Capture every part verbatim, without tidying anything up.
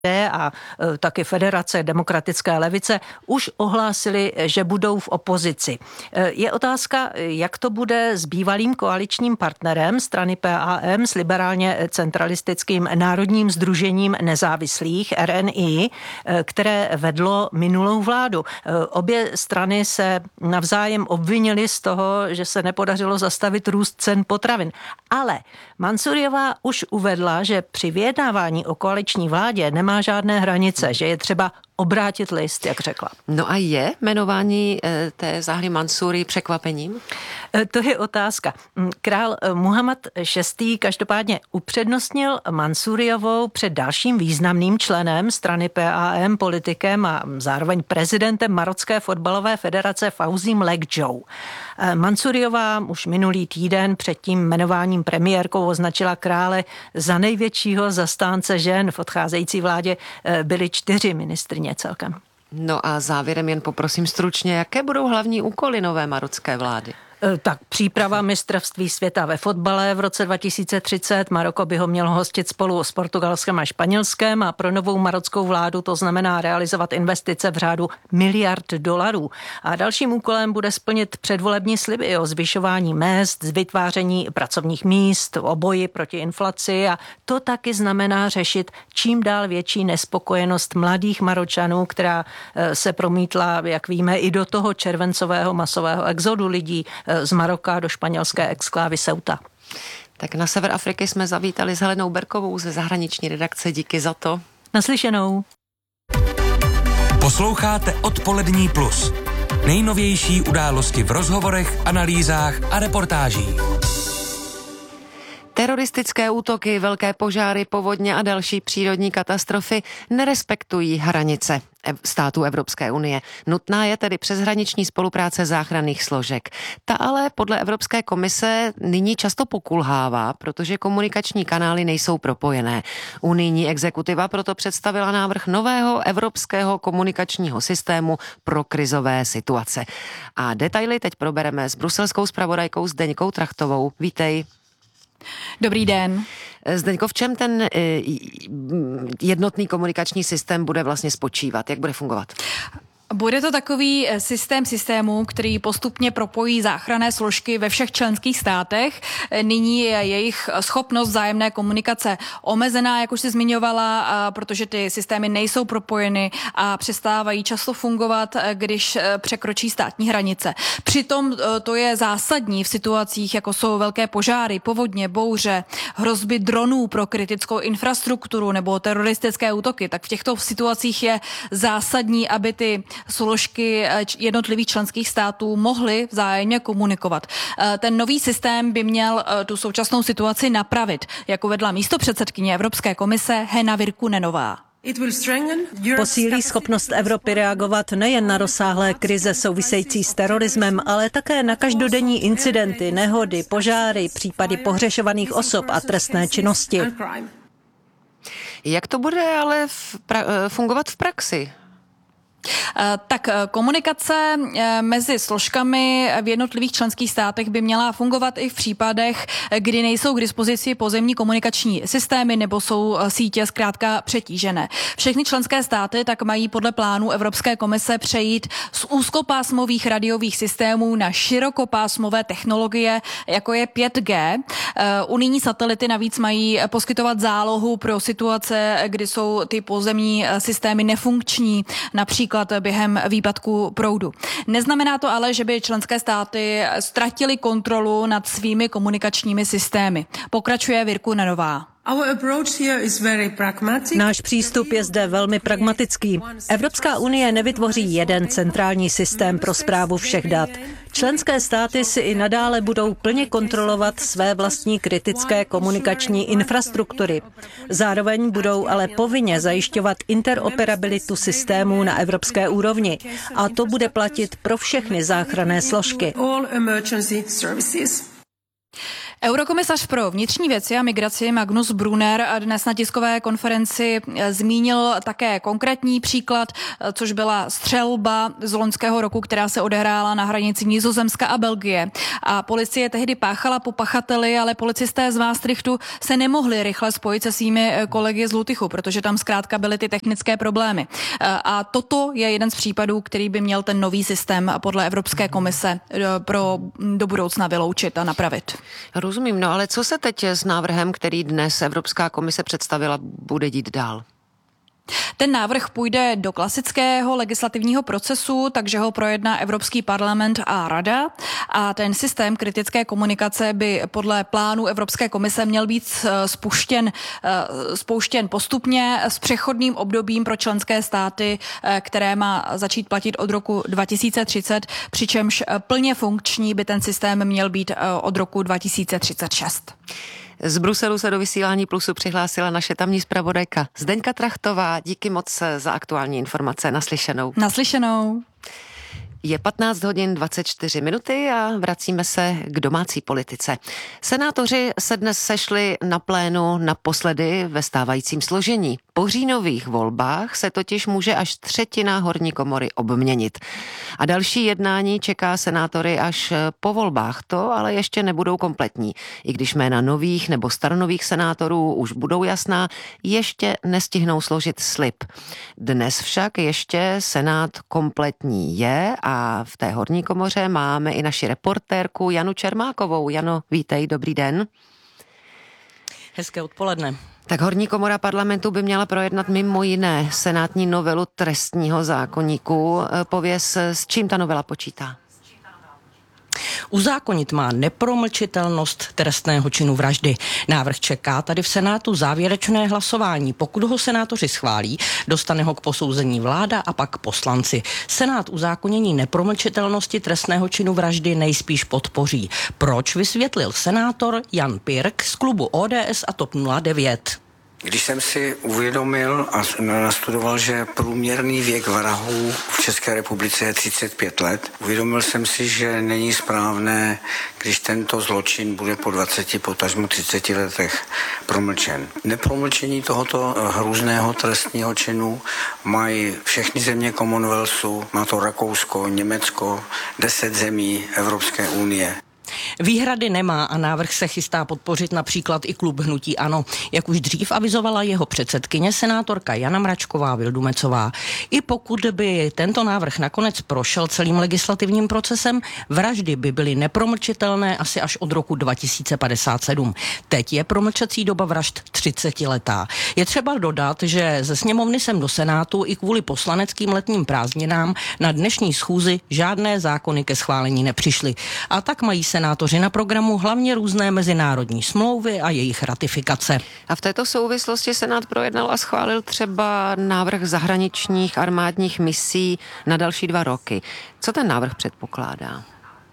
a taky Federace demokratické levice už ohlásili, že budou v opozici. Je otázka, jak to bude s bývalým koaličním partnerem strany P A M, s liberálně centralistickým Národním sdružením nezávislých R N I, které vedlo minulou vládu. Obě strany se navzájem obvinily z toho, že se nepodařilo zastavit růst cen potravin. Ale Mansurjová už uvedla, že při vyjednávání o koaliční vládě nemá žádné hranice, že je třeba obrátit list, jak řekla. No a je jmenování té Zahry Mansuri překvapením? To je otázka. Král Muhammad šestý. každopádně upřednostnil Mansurjovou před dalším významným členem strany P A M, politikem a zároveň prezidentem Marocké fotbalové federace Fauzím Lekdžou. Mansurjová už minulý týden před tím jmenováním premiérkou označila krále za největšího zastánce žen. V odcházející vládě byly čtyři ministryně celkem. No a závěrem jen poprosím stručně, jaké budou hlavní úkoly nové marocké vlády? Tak příprava mistrovství světa ve fotbale v roce dva tisíce třicet. Maroko by ho mělo hostit spolu s Portugalskem a Španělskem a pro novou marockou vládu to znamená realizovat investice v řádu miliard dolarů. A dalším úkolem bude splnit předvolební sliby o zvyšování mezd, vytváření pracovních míst, o boji proti inflaci a to taky znamená řešit čím dál větší nespokojenost mladých Maročanů, která se promítla, jak víme, i do toho červencového masového exodu lidí z Maroka do španělské exklávy Ceuta. Tak na sever Afriky jsme zavítali s Helenou Berkovou ze zahraniční redakce. Díky za to. Naslyšenou. Posloucháte Odpolední plus. Nejnovější události v rozhovorech, analýzách a reportážích. Teroristické útoky, velké požáry, povodně a další přírodní katastrofy nerespektují hranice států Evropské unie. Nutná je tedy přeshraniční spolupráce záchranných složek. Ta ale podle Evropské komise nyní často pokulhává, protože komunikační kanály nejsou propojené. Unijní exekutiva proto představila návrh nového evropského komunikačního systému pro krizové situace. A detaily teď probereme s bruselskou zpravodajkou Zdeňkou Trachtovou. Vítej. Dobrý den. Zdeňko, v čem ten jednotný komunikační systém bude vlastně spočívat? Jak bude fungovat? Bude to takový systém systémů, který postupně propojí záchranné složky ve všech členských státech. Nyní je jejich schopnost vzájemné komunikace omezená, jak už jsi zmiňovala, protože ty systémy nejsou propojeny a přestávají často fungovat, když překročí státní hranice. Přitom to je zásadní v situacích, jako jsou velké požáry, povodně, bouře, hrozby dronů pro kritickou infrastrukturu nebo teroristické útoky. Tak v těchto situacích je zásadní, aby ty složky jednotlivých členských států mohly vzájemně komunikovat. Ten nový systém by měl tu současnou situaci napravit, jako vedla místopředsedkyně Evropské komise Hena Virkkunenová. Posílí schopnost Evropy reagovat nejen na rozsáhlé krize související s terorismem, ale také na každodenní incidenty, nehody, požáry, případy pohřešovaných osob a trestné činnosti. Jak to bude ale v pra- fungovat v praxi? Tak komunikace mezi složkami v jednotlivých členských státech by měla fungovat i v případech, kdy nejsou k dispozici pozemní komunikační systémy nebo jsou sítě zkrátka přetížené. Všechny členské státy tak mají podle plánu Evropské komise přejít z úzkopásmových radiových systémů na širokopásmové technologie, jako je pět G. Unijní satelity navíc mají poskytovat zálohu pro situace, kdy jsou ty pozemní systémy nefunkční, například během výpadku proudu. Neznamená to ale, že by členské státy ztratily kontrolu nad svými komunikačními systémy. Pokračuje Virkkunenová. Náš přístup je zde velmi pragmatický. Evropská unie nevytvoří jeden centrální systém pro správu všech dat. Členské státy si i nadále budou plně kontrolovat své vlastní kritické komunikační infrastruktury. Zároveň budou ale povinně zajišťovat interoperabilitu systémů na evropské úrovni. A to bude platit pro všechny záchranné složky. Eurokomisař pro vnitřní věci a migraci Magnus Brunner dnes na tiskové konferenci zmínil také konkrétní příklad, což byla střelba z loňského roku, která se odehrála na hranici Nizozemska a Belgie. A policie tehdy páchala po pachateli, ale policisté z Maastrichtu se nemohli rychle spojit se svými kolegy z Lutychu, protože tam zkrátka byly ty technické problémy. A toto je jeden z případů, který by měl ten nový systém podle Evropské komise pro do budoucna vyloučit a napravit. Rozumím, no ale co se teď s návrhem, který dnes Evropská komise představila, bude dít dál? Ten návrh půjde do klasického legislativního procesu, takže ho projedná Evropský parlament a Rada. A ten systém kritické komunikace by podle plánu Evropské komise měl být spuštěn, spouštěn postupně s přechodným obdobím pro členské státy, které má začít platit od roku dva tisíce třicet, přičemž plně funkční by ten systém měl být od roku dva tisíce třicet šest. Z Bruselu se do vysílání Plusu přihlásila naše tamní zpravodajka Zdeňka Trachtová. Díky moc za aktuální informace. Naslyšenou. Naslyšenou. Je patnáct hodin dvacet čtyři minuty a vracíme se k domácí politice. Senátoři se dnes sešli na plénu naposledy ve stávajícím složení. Po říjnových volbách se totiž může až třetina horní komory obměnit. A další jednání čeká senátory až po volbách. To ale ještě nebudou kompletní. I když jména nových nebo staronových senátorů už budou jasná, ještě nestihnou složit slib. Dnes však ještě senát kompletní je a v té horní komoře máme i naši reportérku Janu Čermákovou. Jano, vítej, dobrý den. Hezké odpoledne. Tak horní komora parlamentu by měla projednat mimo jiné senátní novelu trestního zákoníku. Pověz, s čím ta novela počítá? Uzákonit má nepromlčitelnost trestného činu vraždy. Návrh čeká tady v Senátu závěrečné hlasování. Pokud ho senátoři schválí, dostane ho k posouzení vláda a pak poslanci. Senát uzákonění nepromlčitelnosti trestného činu vraždy nejspíš podpoří. Proč, vysvětlil senátor Jan Pirk z klubu O D S a TOP nula devět. Když jsem si uvědomil a nastudoval, že průměrný věk vrahů v České republice je třicet pět let, uvědomil jsem si, že není správné, když tento zločin bude po dvaceti, potažmo třiceti letech promlčen. Nepromlčení tohoto hrůzného trestního činu mají všechny země Commonwealthu, má to Rakousko, Německo, deset zemí Evropské unie. Výhrady nemá a návrh se chystá podpořit například i klub Hnutí ANO, jak už dřív avizovala jeho předsedkyně senátorka Jana Mračková Vildumecová. I pokud by tento návrh nakonec prošel celým legislativním procesem, vraždy by byly nepromlčitelné asi až od roku dva tisíce padesát sedm. Teď je promlčecí doba vražd třicetiletá. Je třeba dodat, že ze sněmovny sem do Senátu i kvůli poslaneckým letním prázdninám na dnešní schůzi žádné zákony ke schválení nepřišly. A tak mají senátoři na programu hlavně různé mezinárodní smlouvy a jejich ratifikace. A v této souvislosti Senát projednal a schválil třeba návrh zahraničních armádních misí na další dva roky. Co ten návrh předpokládá?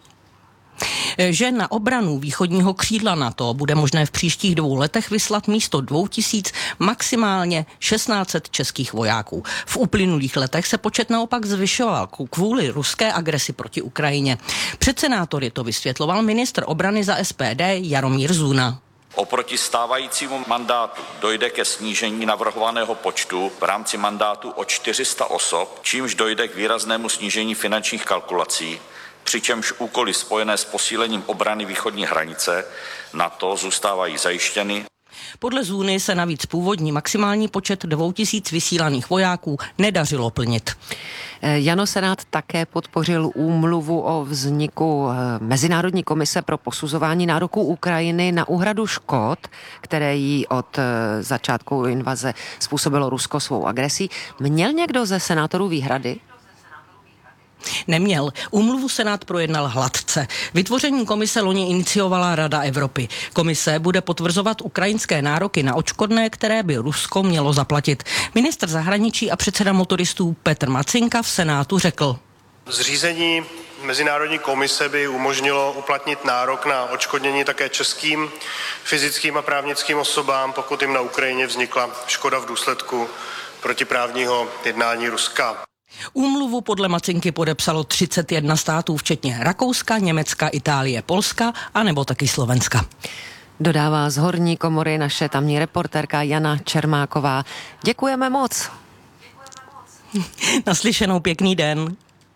Že na obranu východního křídla NATO bude možné v příštích dvou letech vyslat místo dvou tisíc maximálně šestnáct set českých vojáků. V uplynulých letech se počet naopak zvyšoval kvůli ruské agresi proti Ukrajině. Před senátory to vysvětloval ministr obrany za S P D Jaromír Zuna. Oproti stávajícímu mandátu dojde ke snížení navrhovaného počtu v rámci mandátu o čtyři sta osob, čímž dojde k výraznému snížení finančních kalkulací, přičemž úkoly spojené s posílením obrany východní hranice NATO zůstávají zajištěny. Podle Zůny se navíc původní maximální počet dvou tisíc vysílaných vojáků nedařilo plnit. Jano, Senát také podpořil úmluvu o vzniku Mezinárodní komise pro posuzování nároků Ukrajiny na úhradu škod, které jí od začátku invaze způsobilo Rusko svou agresí. Měl někdo ze senátorů výhrady? Neměl. Úmluvu Senát projednal hladce. Vytvoření komise loni iniciovala Rada Evropy. Komise bude potvrzovat ukrajinské nároky na odškodné, které by Rusko mělo zaplatit. Ministr zahraničí a předseda motoristů Petr Macinka v Senátu řekl: Zřízení Mezinárodní komise by umožnilo uplatnit nárok na odškodnění také českým fyzickým a právnickým osobám, pokud jim na Ukrajině vznikla škoda v důsledku protiprávního jednání Ruska. Úmluvu podle Macinky podepsalo třicet jedna států, včetně Rakouska, Německa, Itálie, Polska a nebo taky Slovenska. Dodává z horní komory naše tamní reportérka Jana Čermáková. Děkujeme moc. Naslyšenou, pěkný den.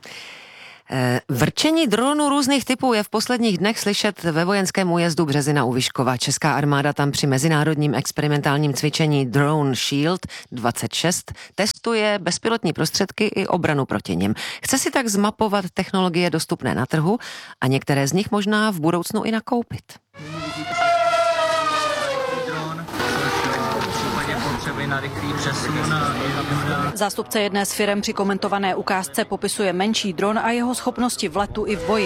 Vrčení dronů různých typů je v posledních dnech slyšet ve vojenském újezdu Březina u Vyškova. Česká armáda tam při mezinárodním experimentálním cvičení Drone Shield dvacet šest testuje bezpilotní prostředky i obranu proti nim. Chce si tak zmapovat technologie dostupné na trhu a některé z nich možná v budoucnu i nakoupit. Na rychlý přesun. Zástupce jedné z firem při komentované ukázce popisuje menší dron a jeho schopnosti v letu i v boji.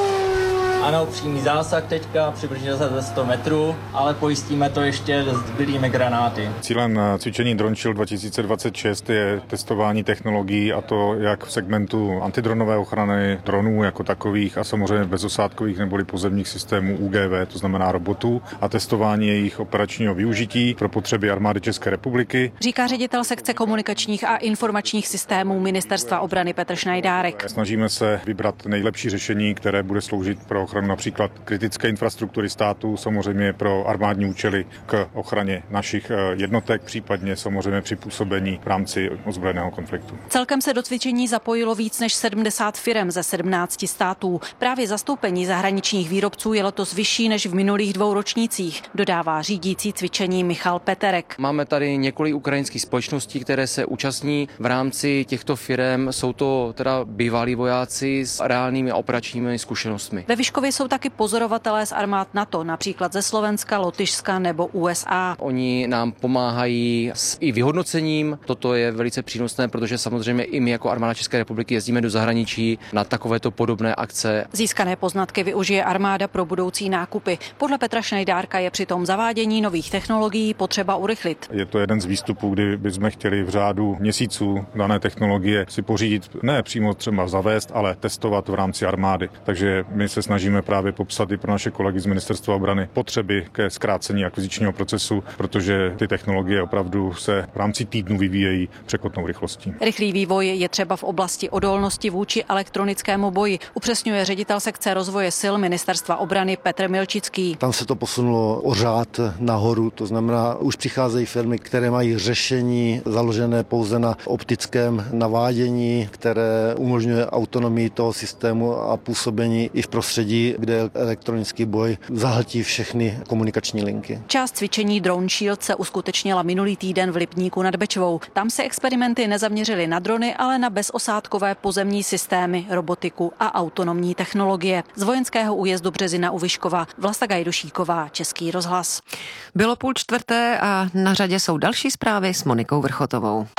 Ano, přímý zásah teďka, přibližně za sto metrů, ale pojistíme to ještě zbylými granáty. Cílem cvičení Drone Shield dva tisíce dvacet šest je testování technologií, a to jak v segmentu antidronové ochrany, dronů jako takových a samozřejmě bezosádkových neboli pozemních systémů U G V, to znamená robotů, a testování jejich operačního využití pro potřeby armády České republiky. Říká ředitel sekce komunikačních a informačních systémů Ministerstva obrany Petr Šnajdárek. Snažíme se vybrat nejlepší řešení, které bude sloužit pro ochranu například kritické infrastruktury státu, samozřejmě pro armádní účely k ochraně našich jednotek, případně samozřejmě při působení v rámci ozbrojeného konfliktu. Celkem se do cvičení zapojilo víc než sedmdesát firem ze sedmnácti států. Právě zastoupení zahraničních výrobců je letos vyšší než v minulých dvou ročnících, dodává řídící cvičení Michal Peterek. Máme tady několik ukrajinských společností, které se účastní v rámci těchto firem. Jsou to teda bývalí vojáci s reálnými operačními zkušenostmi. Ve Vyškově jsou taky pozorovatelé z armád NATO, například ze Slovenska, Lotyšska nebo U S A. Oni nám pomáhají s i vyhodnocením. Toto je velice přínosné, protože samozřejmě i my jako armáda České republiky jezdíme do zahraničí na takovéto podobné akce. Získané poznatky využije armáda pro budoucí nákupy. Podle Petra Šnajdárka je při tom zavádění nových technologií potřeba urychlit. Je to jeden z výstupů, kdy bychom chtěli v řádu měsíců dané technologie si pořídit, ne přímo třeba zavést, ale testovat v rámci armády. Takže my se snažíme právě popsat i pro naše kolegy z Ministerstva obrany potřeby ke zkrácení akvizičního procesu, protože ty technologie opravdu se v rámci týdnu vyvíjejí překotnou rychlostí. Rychlý vývoj je třeba v oblasti odolnosti vůči elektronickému boji, upřesňuje ředitel sekce rozvoje sil Ministerstva obrany Petr Milčický. Tam se to posunulo o řád nahoru, to znamená, už přicházejí firmy, které mají řešení založené pouze na optickém navádění, které umožňuje autonomii toho systému a působení i v prostředí, kde elektronický boj zahltí všechny komunikační linky. Část cvičení Drone Shield se uskutečnila minulý týden v Lipníku nad Bečvou. Tam se experimenty nezaměřily na drony, ale na bezosádkové pozemní systémy, robotiku a autonomní technologie. Z vojenského újezdu Březina u Vyškova Vlasta Gajdošíková, Český rozhlas. Bylo půl čtvrté a na řadě jsou další zprávy s Monikou Vrchotovou.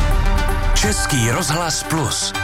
Český rozhlas plus.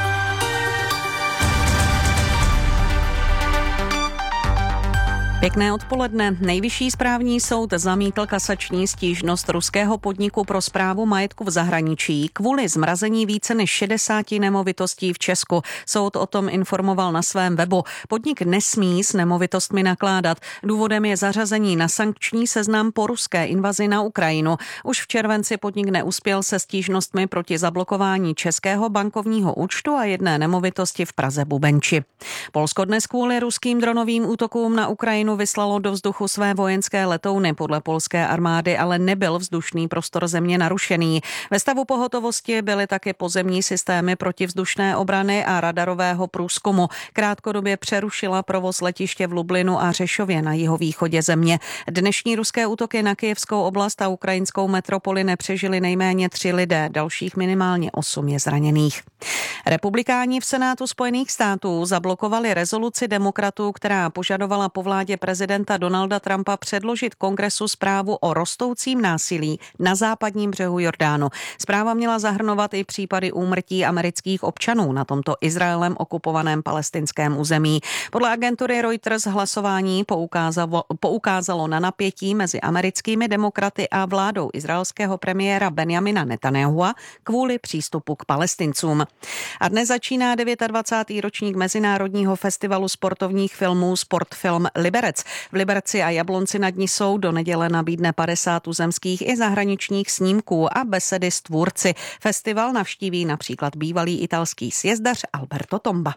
Pěkné odpoledne. Nejvyšší správní soud zamítl kasační stížnost ruského podniku pro správu majetku v zahraničí kvůli zmrazení více než šedesáti nemovitostí v Česku. Soud o tom informoval na svém webu. Podnik nesmí s nemovitostmi nakládat. Důvodem je zařazení na sankční seznam po ruské invazi na Ukrajinu. Už v červenci podnik neuspěl se stížnostmi proti zablokování českého bankovního účtu a jedné nemovitosti v Praze Bubenči. Polsko dnes kvůli ruským dronovým útokům na Ukrajinu vyslalo do vzduchu své vojenské letouny. Podle polské armády ale nebyl vzdušný prostor země narušený. Ve stavu pohotovosti byly také pozemní systémy protivzdušné obrany a radarového průzkumu. Krátkodobě přerušila provoz letiště v Lublinu a Řešově na jihovýchodě země. Dnešní ruské útoky na Kyjevskou oblast a ukrajinskou metropoli nepřežili nejméně tři lidé, dalších minimálně osm je zraněných. Republikáni v Senátu Spojených států zablokovali rezoluci demokratů, která požadovala po vládě prezidenta Donalda Trumpa předložit Kongresu zprávu o rostoucím násilí na západním břehu Jordánu. Zpráva měla zahrnovat i případy úmrtí amerických občanů na tomto Izraelem okupovaném palestinském území. Podle agentury Reuters hlasování poukázalo, poukázalo na napětí mezi americkými demokraty a vládou izraelského premiéra Benjamina Netanyahua kvůli přístupu k Palestincům. A dnes začíná dvacátý devátý ročník Mezinárodního festivalu sportovních filmů Sportfilm Liberec. Liberec. V Liberci a Jablonci nad ní jsou do neděle nabídne padesát tuzemských i zahraničních snímků a besedy s tvůrci. Festival navštíví například bývalý italský sjezdař Alberto Tomba.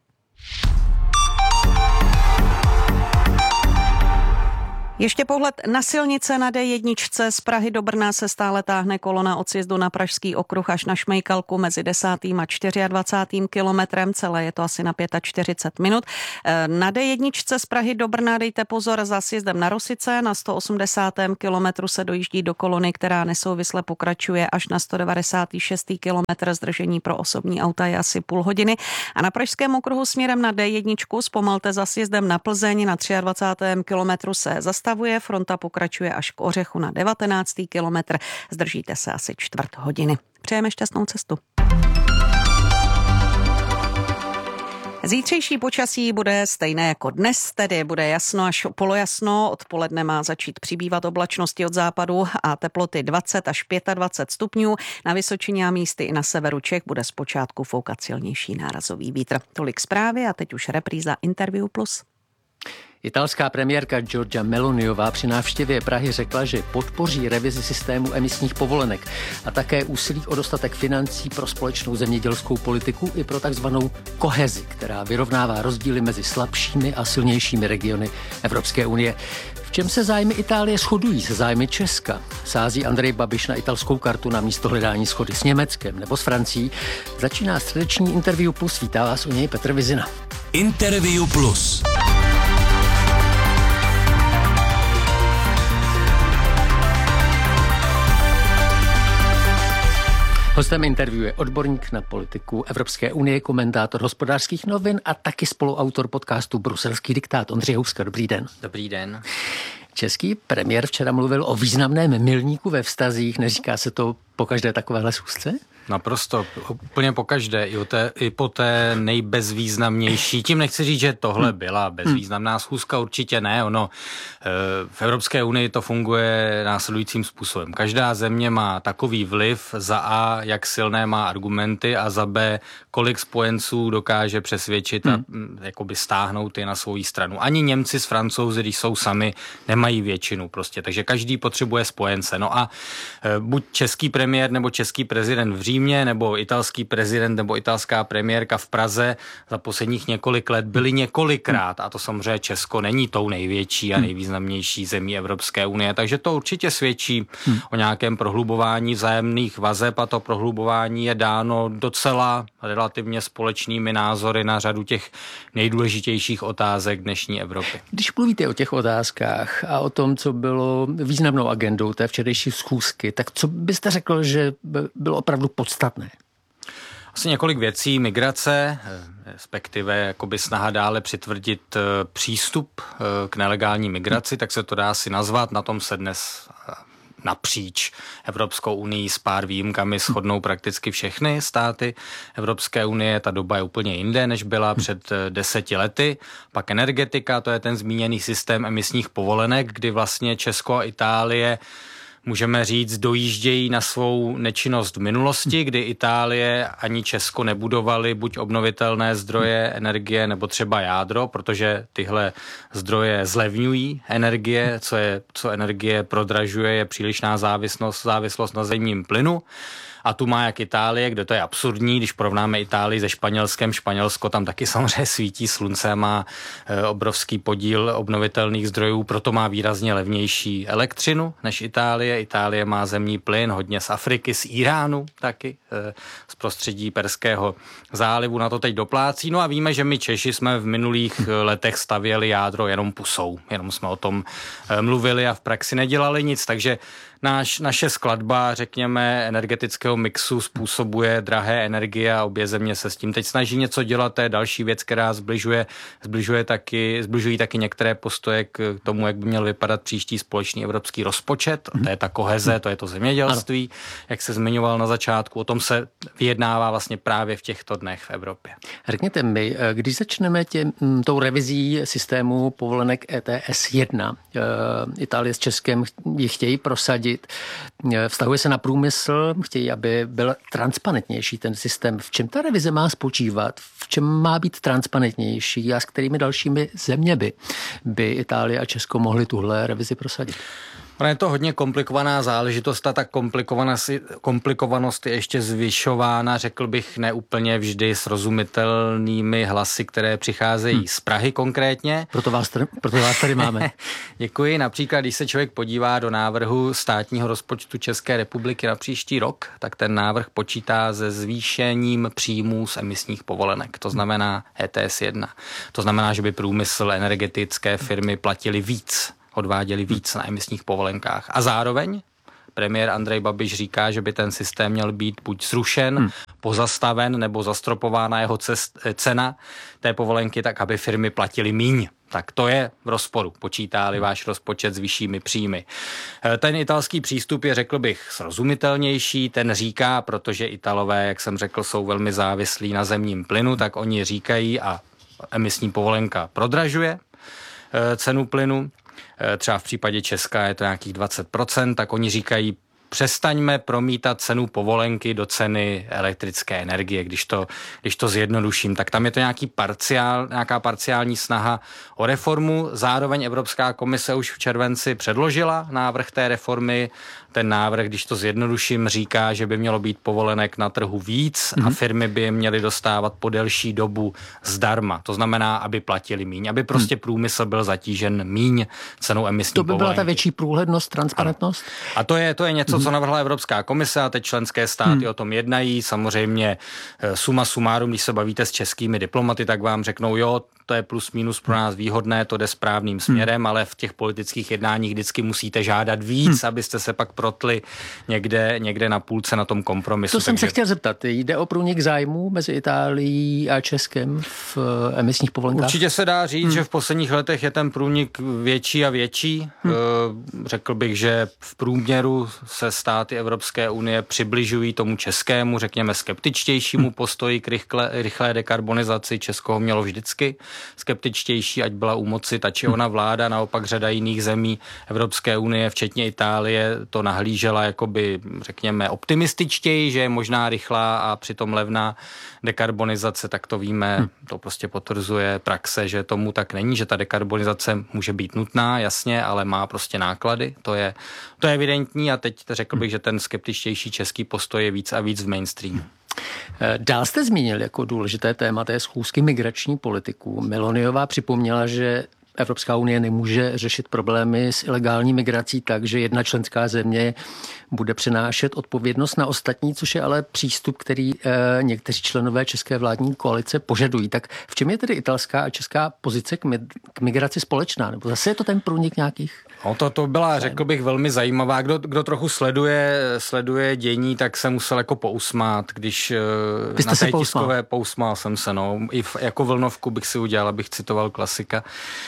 Ještě pohled na silnice. Na D jedna z Prahy do Brna se stále táhne kolona od sjezdu na Pražský okruh až na Šmejkalku mezi desátým a dvacátým čtvrtým kilometrem. Celé je to asi na čtyřicet pět minut. Na D jedna z Prahy do Brna dejte pozor za sjezdem na Rosice. Na sto osmdesátém kilometru se dojíždí do kolony, která nesouvisle pokračuje až na sto devadesátý šestý kilometr. Zdržení pro osobní auta je asi půl hodiny. A na Pražském okruhu směrem na D jedna zpomalte za sjezdem na Plzeň. Na dvacátém třetím kilometru se zastavuje. Fronta pokračuje až k Ořechu na devatenáctý kilometr. Zdržíte se asi čtvrt hodiny. Přejeme šťastnou cestu. Zítřejší počasí bude stejné jako dnes, tedy bude jasno až polojasno. Odpoledne má začít přibývat oblačnosti od západu a teploty dvacet až dvacet pět stupňů. Na Vysočině a místy i na severu Čech bude zpočátku foukat silnější nárazový vítr. Tolik zprávy a teď už repríza Interview Plus. Italská premiérka Giorgia Meloniová při návštěvě Prahy řekla, že podpoří revizi systému emisních povolenek a také úsilí o dostatek financí pro společnou zemědělskou politiku i pro takzvanou kohezi, která vyrovnává rozdíly mezi slabšími a silnějšími regiony Evropské unie. V čem se zájmy Itálie shodují se zájmy Česka? Sází Andrej Babiš na italskou kartu na místo hledání shody s Německem nebo s Francií? Začíná středeční Interview Plus. Vítá vás u něj Petr Vizina. Interview Plus. Hostem interview je odborník na politiku Evropské unie, komentátor Hospodářských novin a taky spoluautor podcastu Bruselský diktát Ondřej Houska. Dobrý den. Dobrý den. Český premiér včera mluvil o významném milníku ve vztazích. Neříká se to po každé takovéhle schůzce? Naprosto, úplně pokaždé, i, té, i po té nejbezvýznamnější. Tím nechci říct, že tohle byla bezvýznamná schůzka, určitě ne. Ono v Evropské unii to funguje následujícím způsobem. Každá země má takový vliv, za A, jak silné má argumenty, a za B, kolik spojenců dokáže přesvědčit a hmm. jakoby stáhnout je na svou stranu. Ani Němci s Francouzi, když jsou sami, nemají většinu prostě, takže každý potřebuje spojence. No a buď český premiér nebo český prezident v Římě, nebo italský prezident nebo italská premiérka v Praze za posledních několik let byli několikrát, a to samozřejmě Česko není tou největší a nejvýznamnější zemí Evropské unie, takže to určitě svědčí hmm. o nějakém prohlubování vzájemných vazeb, a to prohlubování je dáno docela relativně společnými názory na řadu těch nejdůležitějších otázek dnešní Evropy. Když mluvíte o těch otázkách a o tom, co bylo významnou agendou té včerejší schůzky, tak co byste řekl, že bylo opravdu podstatné? Asi několik věcí. Migrace, respektive jakoby snaha dále přitvrdit přístup k nelegální migraci, tak se to dá si nazvat. Na tom se dnes napříč Evropskou unii s pár výjimkami shodnou prakticky všechny státy Evropské unie. Ta doba je úplně jinde, než byla před deseti lety. Pak energetika, to je ten zmíněný systém emisních povolenek, kdy vlastně Česko a Itálie, můžeme říct, dojíždějí na svou nečinnost v minulosti, kdy Itálie ani Česko nebudovali buď obnovitelné zdroje energie nebo třeba jádro, protože tyhle zdroje zlevňují energie, co, je, co energie prodražuje, je přílišná závislost, závislost na zemním plynu. A tu má jak Itálie, kde to je absurdní, když porovnáme Itálii se Španělskem. Španělsko tam taky samozřejmě svítí slunce, má obrovský podíl obnovitelných zdrojů, proto má výrazně levnější elektřinu než Itálie. Itálie má zemní plyn hodně z Afriky, z Iránu taky, z prostředí Perského zálivu, na to teď doplácí. No a víme, že my Češi jsme v minulých letech stavěli jádro jenom pusou, jenom jsme o tom mluvili a v praxi nedělali nic, takže Náš, naše skladba, řekněme, energetického mixu způsobuje drahé energie a obě země se s tím teď snaží něco dělat. To je další věc, která zbližuje, zbližuje taky, zbližují taky některé postoje k tomu, jak by měl vypadat příští společný evropský rozpočet. To je ta koheze, to je to zemědělství, ano. Jak se zmiňoval na začátku. O tom se vyjednává vlastně právě v těchto dnech v Evropě. Řekněte mi, když začneme tě, tou revizí systému povolenek E T S jedna, Itálie s Českem ji chtějí prosadit, prosadit. Vztahuje se na průmysl, chtějí, aby byl transparentnější ten systém. V čem ta revize má spočívat? V čem má být transparentnější a s kterými dalšími zeměmi by Itálie a Česko mohly tuhle revizi prosadit? Ono je to hodně komplikovaná záležitost a ta komplikovanost je ještě zvyšována, řekl bych, neúplně vždy srozumitelnými hlasy, které přicházejí hmm. z Prahy konkrétně. Proto vás tady, proto vás tady máme. Děkuji. Například, když se člověk podívá do návrhu státního rozpočtu České republiky na příští rok, tak ten návrh počítá se zvýšením příjmů z emisních povolenek. To znamená E T S jedna. To znamená, že by průmysl, energetické firmy platili víc. odváděli víc na emisních povolenkách. A zároveň premiér Andrej Babiš říká, že by ten systém měl být buď zrušen, hmm. pozastaven nebo zastropována jeho cest, cena té povolenky, tak aby firmy platily míň. Tak to je v rozporu, počítá-li váš rozpočet s vyššími příjmy. Ten italský přístup je, řekl bych, srozumitelnější. Ten říká, protože Italové, jak jsem řekl, jsou velmi závislí na zemním plynu, tak oni říkají a emisní povolenka prodražuje cenu plynu. Třeba v případě Česka je to nějakých dvacet procent, tak oni říkají, přestaňme promítat cenu povolenky do ceny elektrické energie, když to, když to zjednoduším. Tak tam je to nějaký parciál, nějaká parciální snaha o reformu. Zároveň Evropská komise už v červenci předložila návrh té reformy. Ten návrh, když to zjednoduším, říká, že by mělo být povolenek na trhu víc mm-hmm. a firmy by je měly dostávat po delší dobu zdarma. To znamená, aby platili míň, aby prostě mm. průmysl byl zatížen míň cenou emisní To by povolenky. byla ta větší průhlednost, transparentnost? Ano. A to je, to je něco, co navrhla Evropská komise a teď členské státy mm. o tom jednají. Samozřejmě suma sumárum, když se bavíte s českými diplomaty, tak vám řeknou, jo, to je plus minus pro nás výhodné, to jde správným směrem, hmm. ale v těch politických jednáních vždycky musíte žádat víc, hmm. abyste se pak protli někde, někde na půlce na tom kompromisu. To jsem Takže... se chtěl zeptat. Jde o průnik zájmů mezi Itálií a Českem v emisních povolenkách? Určitě se dá říct, hmm. že v posledních letech je ten průnik větší a větší. Hmm. Řekl bych, že v průměru se státy Evropské unie přibližují tomu českému, řekněme skeptičtějšímu hmm. postoji k rychlé, rychlé dekarbonizaci. Česko ho mělo vždycky skeptičtější, ať byla u moci ta či ona vláda, naopak řada jiných zemí Evropské unie, včetně Itálie, to nahlížela jakoby, řekněme, optimističtěji, že je možná rychlá a přitom levná dekarbonizace, tak to víme, hmm. to prostě potvrzuje praxe, že tomu tak není, že ta dekarbonizace může být nutná, jasně, ale má prostě náklady, to je, to je evidentní a teď řekl bych, že ten skeptičtější český postoj je víc a víc v mainstreamu. Dál jste zmínil jako důležité téma té schůzky migrační politiku. Meloniová připomněla, že Evropská unie nemůže řešit problémy s ilegální migrací tak, že jedna členská země bude přenášet odpovědnost na ostatní, což je ale přístup, který e, někteří členové české vládní koalice požadují. Tak v čem je tedy italská a česká pozice k, mi, k migraci společná? Nebo zase je to ten průnik nějakých? No to, to byla, řekl bych, velmi zajímavá. Kdo, kdo trochu sleduje, sleduje dění, tak se musel jako pousmát, když Vy na té pousmál. tiskové pousmál jsem se, no. I v, jako vlnovku bych si udělal, abych citoval klasika.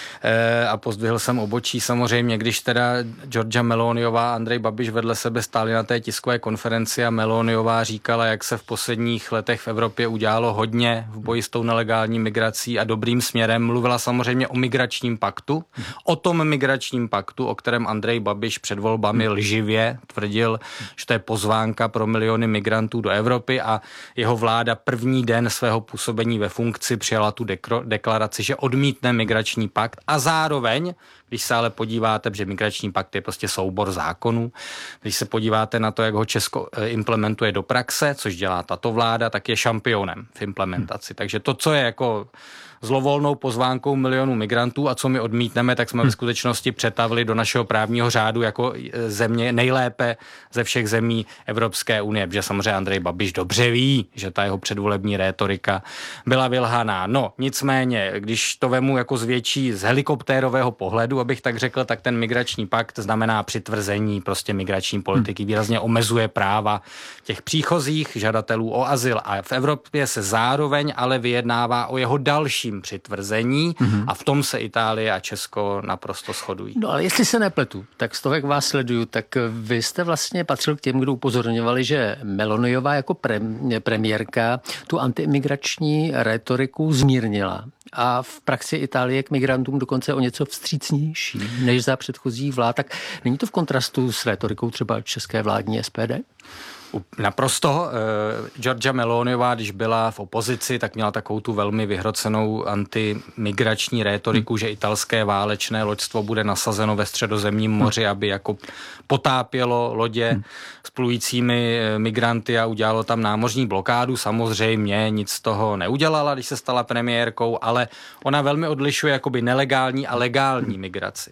E, a pozdvihl jsem obočí samozřejmě, když teda Giorgia Meloniová a Andrej Babiš vedle sebe stáli na té tiskové konferenci a Meloniová říkala, jak se v posledních letech v Evropě udělalo hodně v boji s tou nelegální migrací a dobrým směrem. Mluvila samozřejmě o migračním paktu, o tom migračním paktu, o kterém Andrej Babiš před volbami lživě tvrdil, že to je pozvánka pro miliony migrantů do Evropy a jeho vláda první den svého působení ve funkci přijala tu dekro, deklaraci, že odmítne migrační pakt a zároveň, když se ale podíváte, že migrační pakt je prostě soubor zákonů, když se podíváte na to, jak ho Česko implementuje do praxe, což dělá tato vláda, tak je šampionem v implementaci. Takže to, co je jako zlovolnou pozvánkou milionů migrantů a co my odmítneme, tak jsme ve skutečnosti přetavili do našeho právního řádu jako země nejlépe ze všech zemí Evropské unie, protože samozřejmě Andrej Babiš dobře ví, že ta jeho předvolební rétorika byla vylhaná. No, nicméně, když to vemu jako zvětší z helikoptérového pohledu, abych tak řekl, tak ten migrační pakt znamená přitvrzení prostě migrační politiky, výrazně omezuje práva těch příchozích žadatelů o azyl a v Evropě se zároveň ale vyjednává o jeho další přitvrzení mm-hmm. a v tom se Itálie a Česko naprosto shodují. No ale jestli se nepletu, tak z toho, jak vás sleduju, tak vy jste vlastně patřil k těm, kdo upozorňovali, že Meloniová jako pre, premiérka tu antiimigrační rétoriku zmírnila. a v praxi Itálie k migrantům dokonce o něco vstřícnější než za předchozí vlád. Tak není to v kontrastu s rétorikou třeba české vládní S P D? Naprosto. Giorgia Meloniová, když byla v opozici, tak měla takovou tu velmi vyhrocenou antimigrační rétoriku, hmm. že italské válečné loďstvo bude nasazeno ve Středozemním moři, hmm. aby jako potápělo lodě hmm. s plujícími migranty a udělalo tam námořní blokádu. Samozřejmě nic z toho neudělala, když se stala premiérkou, ale ona velmi odlišuje jakoby nelegální a legální migraci.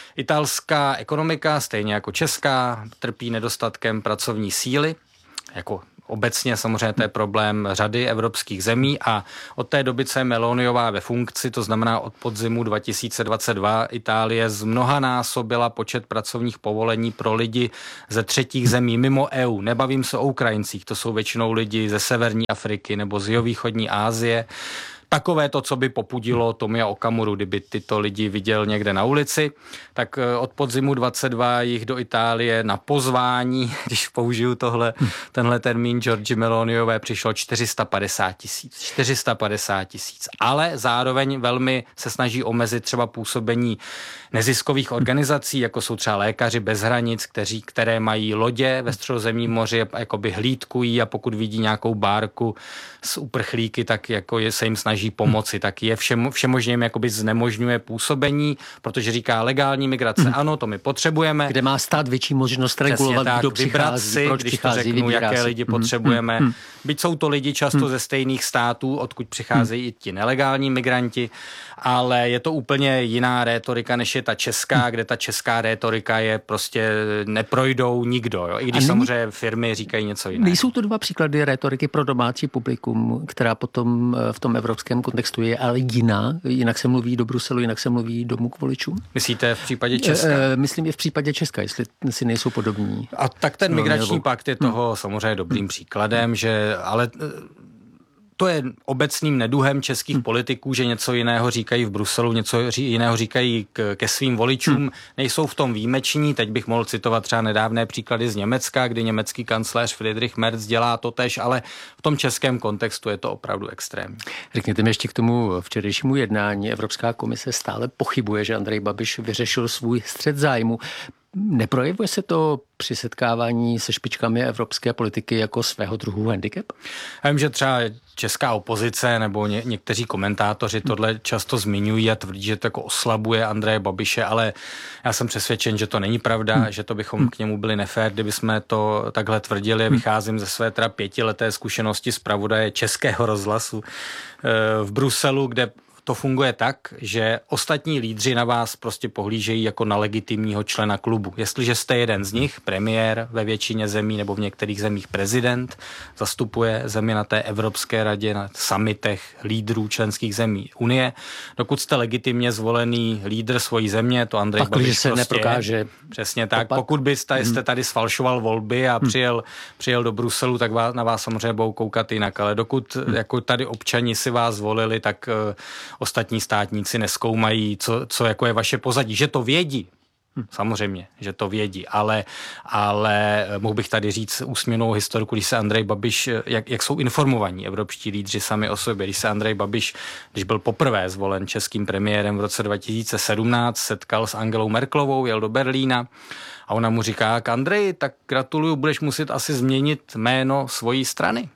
Italská ekonomika, stejně jako česká, trpí nedostatkem pracovní síly, jako obecně samozřejmě to je problém řady evropských zemí a od té doby, co je Meloniová ve funkci, to znamená od podzimu dva tisíce dvacet dva, Itálie zmnohanásobila počet pracovních povolení pro lidi ze třetích zemí mimo E U. Nebavím se o Ukrajincích, to jsou většinou lidi ze severní Afriky nebo z jihovýchodní Asie. Takové to, co by popudilo Tomia Okamuru, kdyby tyto lidi viděl někde na ulici, tak od podzimu dvacet dva jich do Itálie na pozvání, když použiju tohle, tenhle termín Giorgie Meloniové, přišlo čtyři sta padesát tisíc. čtyři sta padesát tisíc. Ale zároveň velmi se snaží omezit třeba působení neziskových organizací, jako jsou třeba Lékaři bez hranic, kteří, které mají lodě ve Středozemním moři, jakoby hlídkují a pokud vidí nějakou bárku s uprchlíky, tak jako je, se jim snaží pomoci, tak je všem, všemožným jakoby znemožňuje působení, protože říká legální migrace, hmm. ano, to my potřebujeme. Kde má stát větší možnost regulovat, tak, kdo přichází, si, proč když přichází, to řeknu, jaké lidi hmm. potřebujeme. Hmm. Byť jsou to lidi často hmm. ze stejných států, odkud přicházejí hmm. i ti nelegální migranti, ale je to úplně jiná rétorika, než je ta česká, hmm. kde ta česká rétorika je prostě neprojdou nikdo, jo? I když samozřejmě firmy říkají něco jiného. Nejsou to dva příklady rétoriky pro domácí publikum, která potom v tom evropském kontextu je ale jiná, jinak se mluví do Bruselu, jinak se mluví domů k voličům? Myslíte v případě Česka? Myslím je v případě Česka, jestli si nejsou podobní. A tak ten migrační pakt je toho hmm. samozřejmě dobrým příkladem, že ale to je obecným neduhem českých hmm. politiků, že něco jiného říkají v Bruselu, něco jiného říkají k, ke svým voličům. Hmm. Nejsou v tom výjimeční. Teď bych mohl citovat třeba nedávné příklady z Německa, kdy německý kancléř Friedrich Merz dělá to též, ale v tom českém kontextu je to opravdu extrémní. Řekněte mi ještě k tomu včerejšímu jednání. Evropská komise stále pochybuje, že Andrej Babiš vyřešil svůj střet zájmu. Neprojevuje se to při setkávání se špičkami evropské politiky jako svého druhu handicap? Já vím, že třeba česká opozice nebo ně, někteří komentátoři tohle často zmiňují a tvrdí, že to jako oslabuje Andreje Babiše, ale já jsem přesvědčen, že to není pravda, hmm. že to bychom hmm. k němu byli nefér, kdyby jsme to takhle tvrdili. Vycházím ze své teda pětileté zkušenosti zpravodaje Českého rozhlasu v Bruselu, kde to funguje tak, že ostatní lídři na vás prostě pohlížejí jako na legitimního člena klubu. Jestliže jste jeden z nich, premiér ve většině zemí nebo v některých zemích prezident, zastupuje zemi na té Evropské radě, na summitech lídrů členských zemí Unie. Dokud jste legitimně zvolený lídr svojí země, to Andrej Babiš se prostě neprokáže. Je. Přesně tak. Opak. Pokud byste hmm. tady sfalšoval volby a hmm. přijel, přijel do Bruselu, tak vás, na vás samozřejmě budou koukat jinak. Ale dokud hmm. jako tady občani si vás zvolili, tak ostatní státníci nezkoumají, co, co jako je vaše pozadí. Že to vědí, hm. samozřejmě, že to vědí, ale, ale mohl bych tady říct úsměvnou historku, když se Andrej Babiš, jak, jak jsou informovaní evropští lídři sami o sobě, když se Andrej Babiš, když byl poprvé zvolen českým premiérem v roce dva tisíce sedmnáct, setkal s Angelou Merkelovou, jel do Berlína a ona mu říká, k Andreji, tak gratuluju, budeš muset asi změnit jméno svojí strany.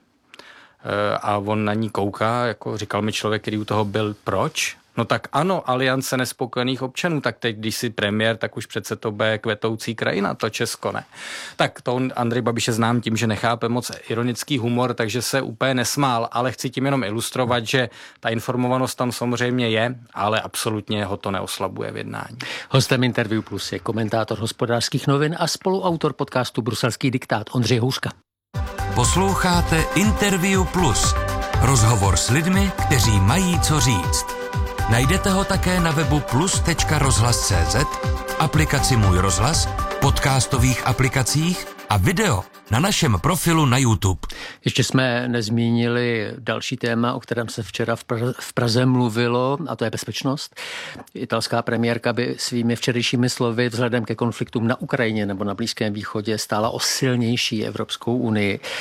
A on na ní kouká, jako říkal mi člověk, který u toho byl, proč? No tak ano, Aliance nespokojených občanů, tak teď, když jsi premiér, tak už přece to bude kvetoucí krajina, to Česko ne. Tak to Andrej Babiš je znám tím, že nechápe moc ironický humor, takže se úplně nesmál, ale chci tím jenom ilustrovat, že ta informovanost tam samozřejmě je, ale absolutně ho to neoslabuje v jednání. Hostem Interview Plus je komentátor Hospodářských novin a spoluautor podcastu Bruselský diktát Ondřej Houška. Posloucháte Interview Plus. Rozhovor s lidmi, kteří mají co říct. Najdete ho také na webu plus tečka rozhlas tečka cé zet, aplikaci Můj rozhlas, podcastových aplikacích a video na našem profilu na YouTube. Ještě jsme nezmínili další téma, o kterém se včera v Praze, v Praze mluvilo, a to je bezpečnost. Italská premiérka by svými včerejšími slovy vzhledem ke konfliktům na Ukrajině nebo na Blízkém východě stála o silnější Evropskou unii.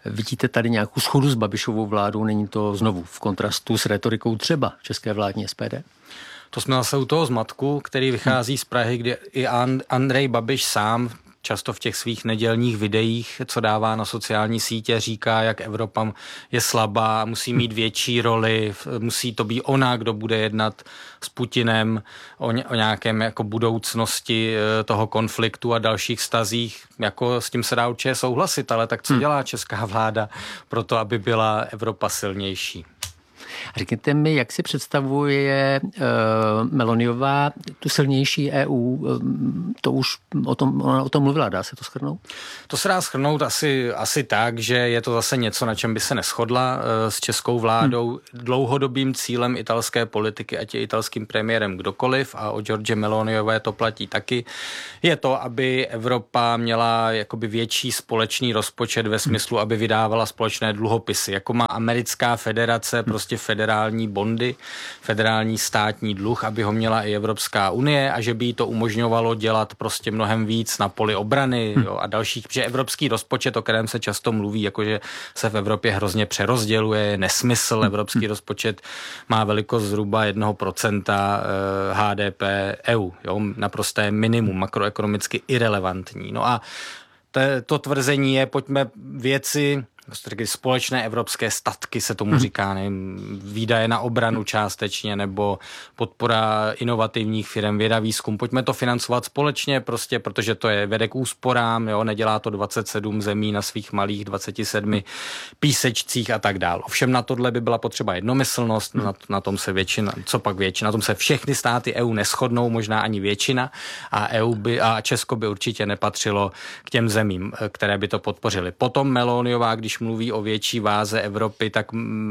Vidíte tady nějakou shodu s Babišovou vládou? Není to znovu v kontrastu s retorikou třeba české vládní S P D? To jsme zase u toho zmatku, který vychází z Prahy, kde i Andrej Babiš sám často v těch svých nedělních videích, co dává na sociální sítě, říká, jak Evropa je slabá, musí mít větší roli, musí to být ona, kdo bude jednat s Putinem o, ně, o nějakém jako budoucnosti toho konfliktu a dalších stazích. Jako s tím se dá určitě souhlasit, ale tak co dělá česká vláda pro to, aby byla Evropa silnější? Řekněte mi, jak si představuje uh, Meloniová tu silnější E U? Uh, to už o tom, ona o tom mluvila, dá se to shrnout? To se dá shrnout asi, asi tak, že je to zase něco, na čem by se neshodla uh, s českou vládou. Hmm. Dlouhodobým cílem italské politiky, ať je italským premiérem kdokoliv, a o Giorgie Meloniové to platí taky, je to, aby Evropa měla jakoby větší společný rozpočet ve smyslu, aby vydávala společné dluhopisy. Jako má americká federace, prostě federální bondy, federální státní dluh, aby ho měla i Evropská unie a že by jí to umožňovalo dělat prostě mnohem víc na poli obrany jo, a dalších, protože evropský rozpočet, o kterém se často mluví, jakože se v Evropě hrozně přerozděluje, je nesmysl. Evropský rozpočet má velikost zhruba jednoho procenta H D P E U, jo, naprosté minimum, makroekonomicky irelevantní. No a to tvrzení je, pojďme věci, společné evropské statky se tomu říká, nevím, výdaje na obranu částečně nebo podpora inovativních firm, věda, výzkum. Pojďme to financovat společně, prostě, protože to je vede k úsporám, jo, nedělá to dvacet sedm zemí na svých malých dvaceti sedmi písečcích a tak dál. Ovšem na tohle by byla potřeba jednomyslnost, na, na tom se většina, co pak většina, na tom se všechny státy E U neshodnou, možná ani většina, a E U by, a Česko by určitě nepatřilo k těm zemím, které by to podpořily. Potom Meloniová, když mluví o větší váze Evropy, tak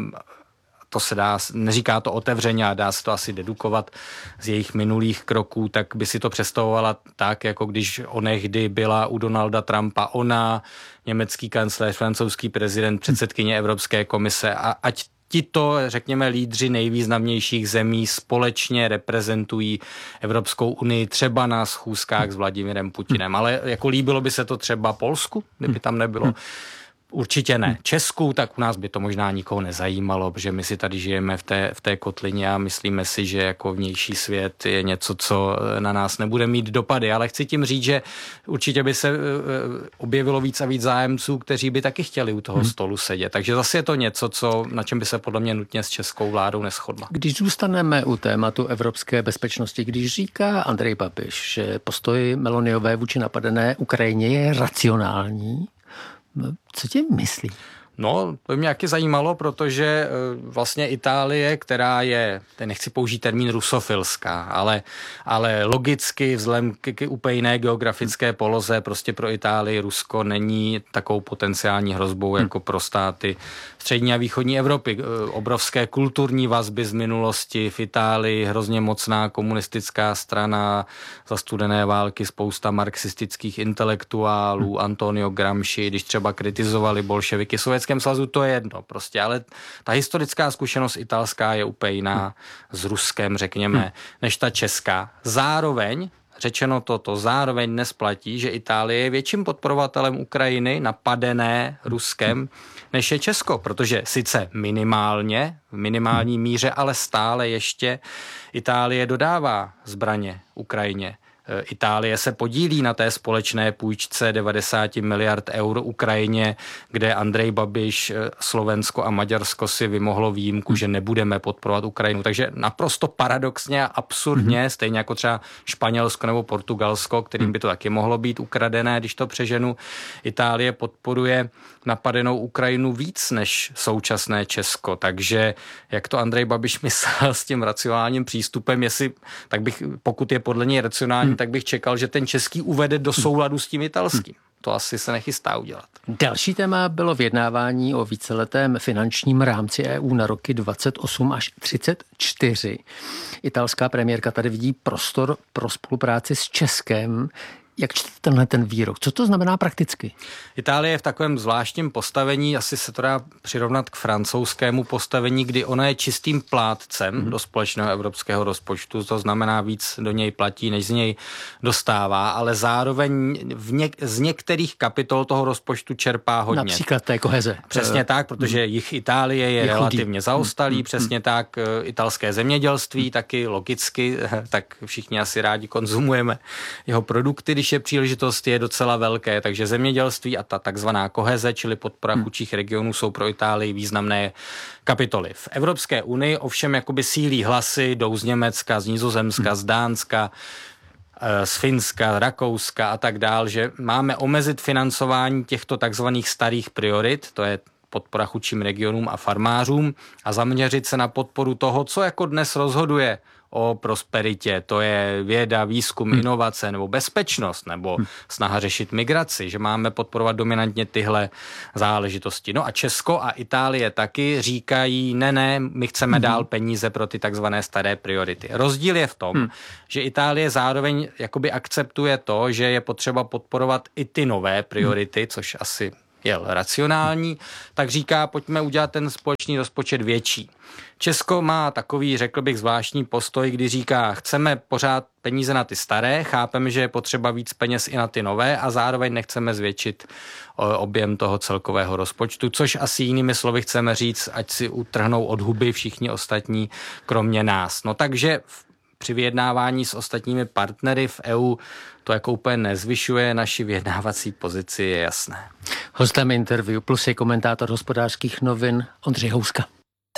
to se dá, neříká to otevřeně a dá se to asi dedukovat z jejich minulých kroků, tak by si to představovala tak, jako když onehdy byla u Donalda Trumpa ona, německý kancléř, francouzský prezident, předsedkyně Evropské komise, a ať tito, řekněme, lídři nejvýznamnějších zemí společně reprezentují Evropskou unii třeba na schůzkách s Vladimirem Putinem. Ale jako líbilo by se to třeba Polsku, kdyby tam nebylo? Určitě ne. Česku, tak u nás by to možná nikoho nezajímalo, protože my si tady žijeme v té, v té kotlině a myslíme si, že jako vnější svět je něco, co na nás nebude mít dopady. Ale chci tím říct, že určitě by se objevilo víc a víc zájemců, kteří by taky chtěli u toho stolu sedět. Takže zase je to něco, co, na čem by se podle mě nutně s českou vládou neshodla. Když zůstaneme u tématu evropské bezpečnosti, když říká Andrej Babiš, že postoj Meloniové vůči napadené Ukrajině je racionální, co tím myslí? No, to by mě taky zajímalo, protože vlastně Itálie, která je, nechci použít termín rusofilská, ale, ale logicky vzhledem k, k úplně jiné geografické poloze, prostě pro Itálii Rusko není takovou potenciální hrozbou jako pro státy střední a východní Evropy. Obrovské kulturní vazby z minulosti v Itálii, hrozně mocná komunistická strana za studené války, spousta marxistických intelektuálů, Antonio Gramsci, když třeba kritizovali bolševiky, Sovětském svazu, to je jedno prostě, ale ta historická zkušenost italská je úplně jiná s Ruskem, řekněme, než ta česká. Zároveň řečeno toto, zároveň dnes platí, že Itálie je větším podporovatelem Ukrajiny napadené Ruskem, než je Česko, protože sice minimálně, v minimální míře, ale stále ještě Itálie dodává zbraně Ukrajině. Itálie se podílí na té společné půjčce devadesát miliard eur Ukrajině, kde Andrej Babiš, Slovensko a Maďarsko si vymohlo výjimku, že nebudeme podporovat Ukrajinu. Takže naprosto paradoxně a absurdně, stejně jako třeba Španělsko nebo Portugalsko, kterým by to taky mohlo být ukradené, když to přeženu, Itálie podporuje napadenou Ukrajinu víc než současné Česko. Takže jak to Andrej Babiš myslel s tím racionálním přístupem, jestli, tak bych, pokud je podle něj racionální, tak bych čekal, že ten český uvede do souladu s tím italským. To asi se nechystá udělat. Další téma bylo vyjednávání o víceletém finančním rámci E U na roky dvacet osm až třicet čtyři. Italská premiérka tady vidí prostor pro spolupráci s Českem. Jak čtete tenhle ten výrok? Co to znamená prakticky? Itálie je v takovém zvláštním postavení, asi se to dá přirovnat k francouzskému postavení, kdy ona je čistým plátcem mm. do společného evropského rozpočtu, to znamená víc do něj platí, než z něj dostává, ale zároveň v něk- z některých kapitol toho rozpočtu čerpá hodně. Například té koheze. Přesně tak, protože jich Itálie je, je relativně zaostalý, mm. přesně tak, italské zemědělství taky logicky, tak všichni asi rádi konzumujeme jeho produkty, když je příležitost, je docela velké, takže zemědělství a ta takzvaná koheze, čili podpora chudších regionů, jsou pro Itálii významné kapitoly. V Evropské unii ovšem jakoby sílí hlasy, jdou z Německa, z Nizozemska, z Dánska, z Finska, Rakouska a tak dál, že máme omezit financování těchto takzvaných starých priorit, to je podpora chudším regionům a farmářům, a zaměřit se na podporu toho, co jako dnes rozhoduje o prosperitě, to je věda, výzkum, hmm. inovace nebo bezpečnost, nebo hmm. snaha řešit migraci, že máme podporovat dominantně tyhle záležitosti. No a Česko a Itálie taky říkají, ne, ne, my chceme hmm. dál peníze pro ty takzvané staré priority. Rozdíl je v tom, hmm. že Itálie zároveň jakoby akceptuje to, že je potřeba podporovat i ty nové priority, hmm. což asi je racionální, tak říká, pojďme udělat ten společný rozpočet větší. Česko má takový, řekl bych, zvláštní postoj, kdy říká, chceme pořád peníze na ty staré, chápeme, že je potřeba víc peněz i na ty nové a zároveň nechceme zvětšit objem toho celkového rozpočtu, což asi jinými slovy chceme říct, ať si utrhnou od huby všichni ostatní, kromě nás. No takže při vyjednávání s ostatními partnery v E U to jako úplně nezvyšuje naši vyjednávací pozici, je jasné. Hostem Interview Plus je komentátor Hospodářských novin Ondřej Houska.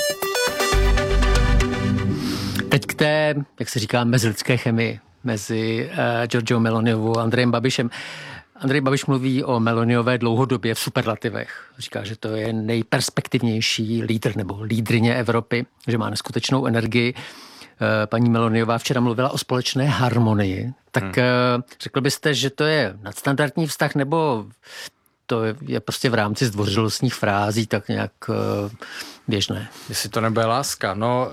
Teď k té, jak se říká, mezilidské chemii mezi uh, Giorgiou Meloniovou a Andrejem Babišem. Andrej Babiš mluví o Meloniové dlouhodobě v superlativech. Říká, že to je nejperspektivnější lídr nebo lídryně Evropy, že má neskutečnou energii. Paní Meloniová včera mluvila o společné harmonii. Tak hmm. řekl byste, že to je nadstandardní vztah, nebo to je prostě v rámci zdvořilostních frází tak nějak běžné? Jestli to nebude láska. No,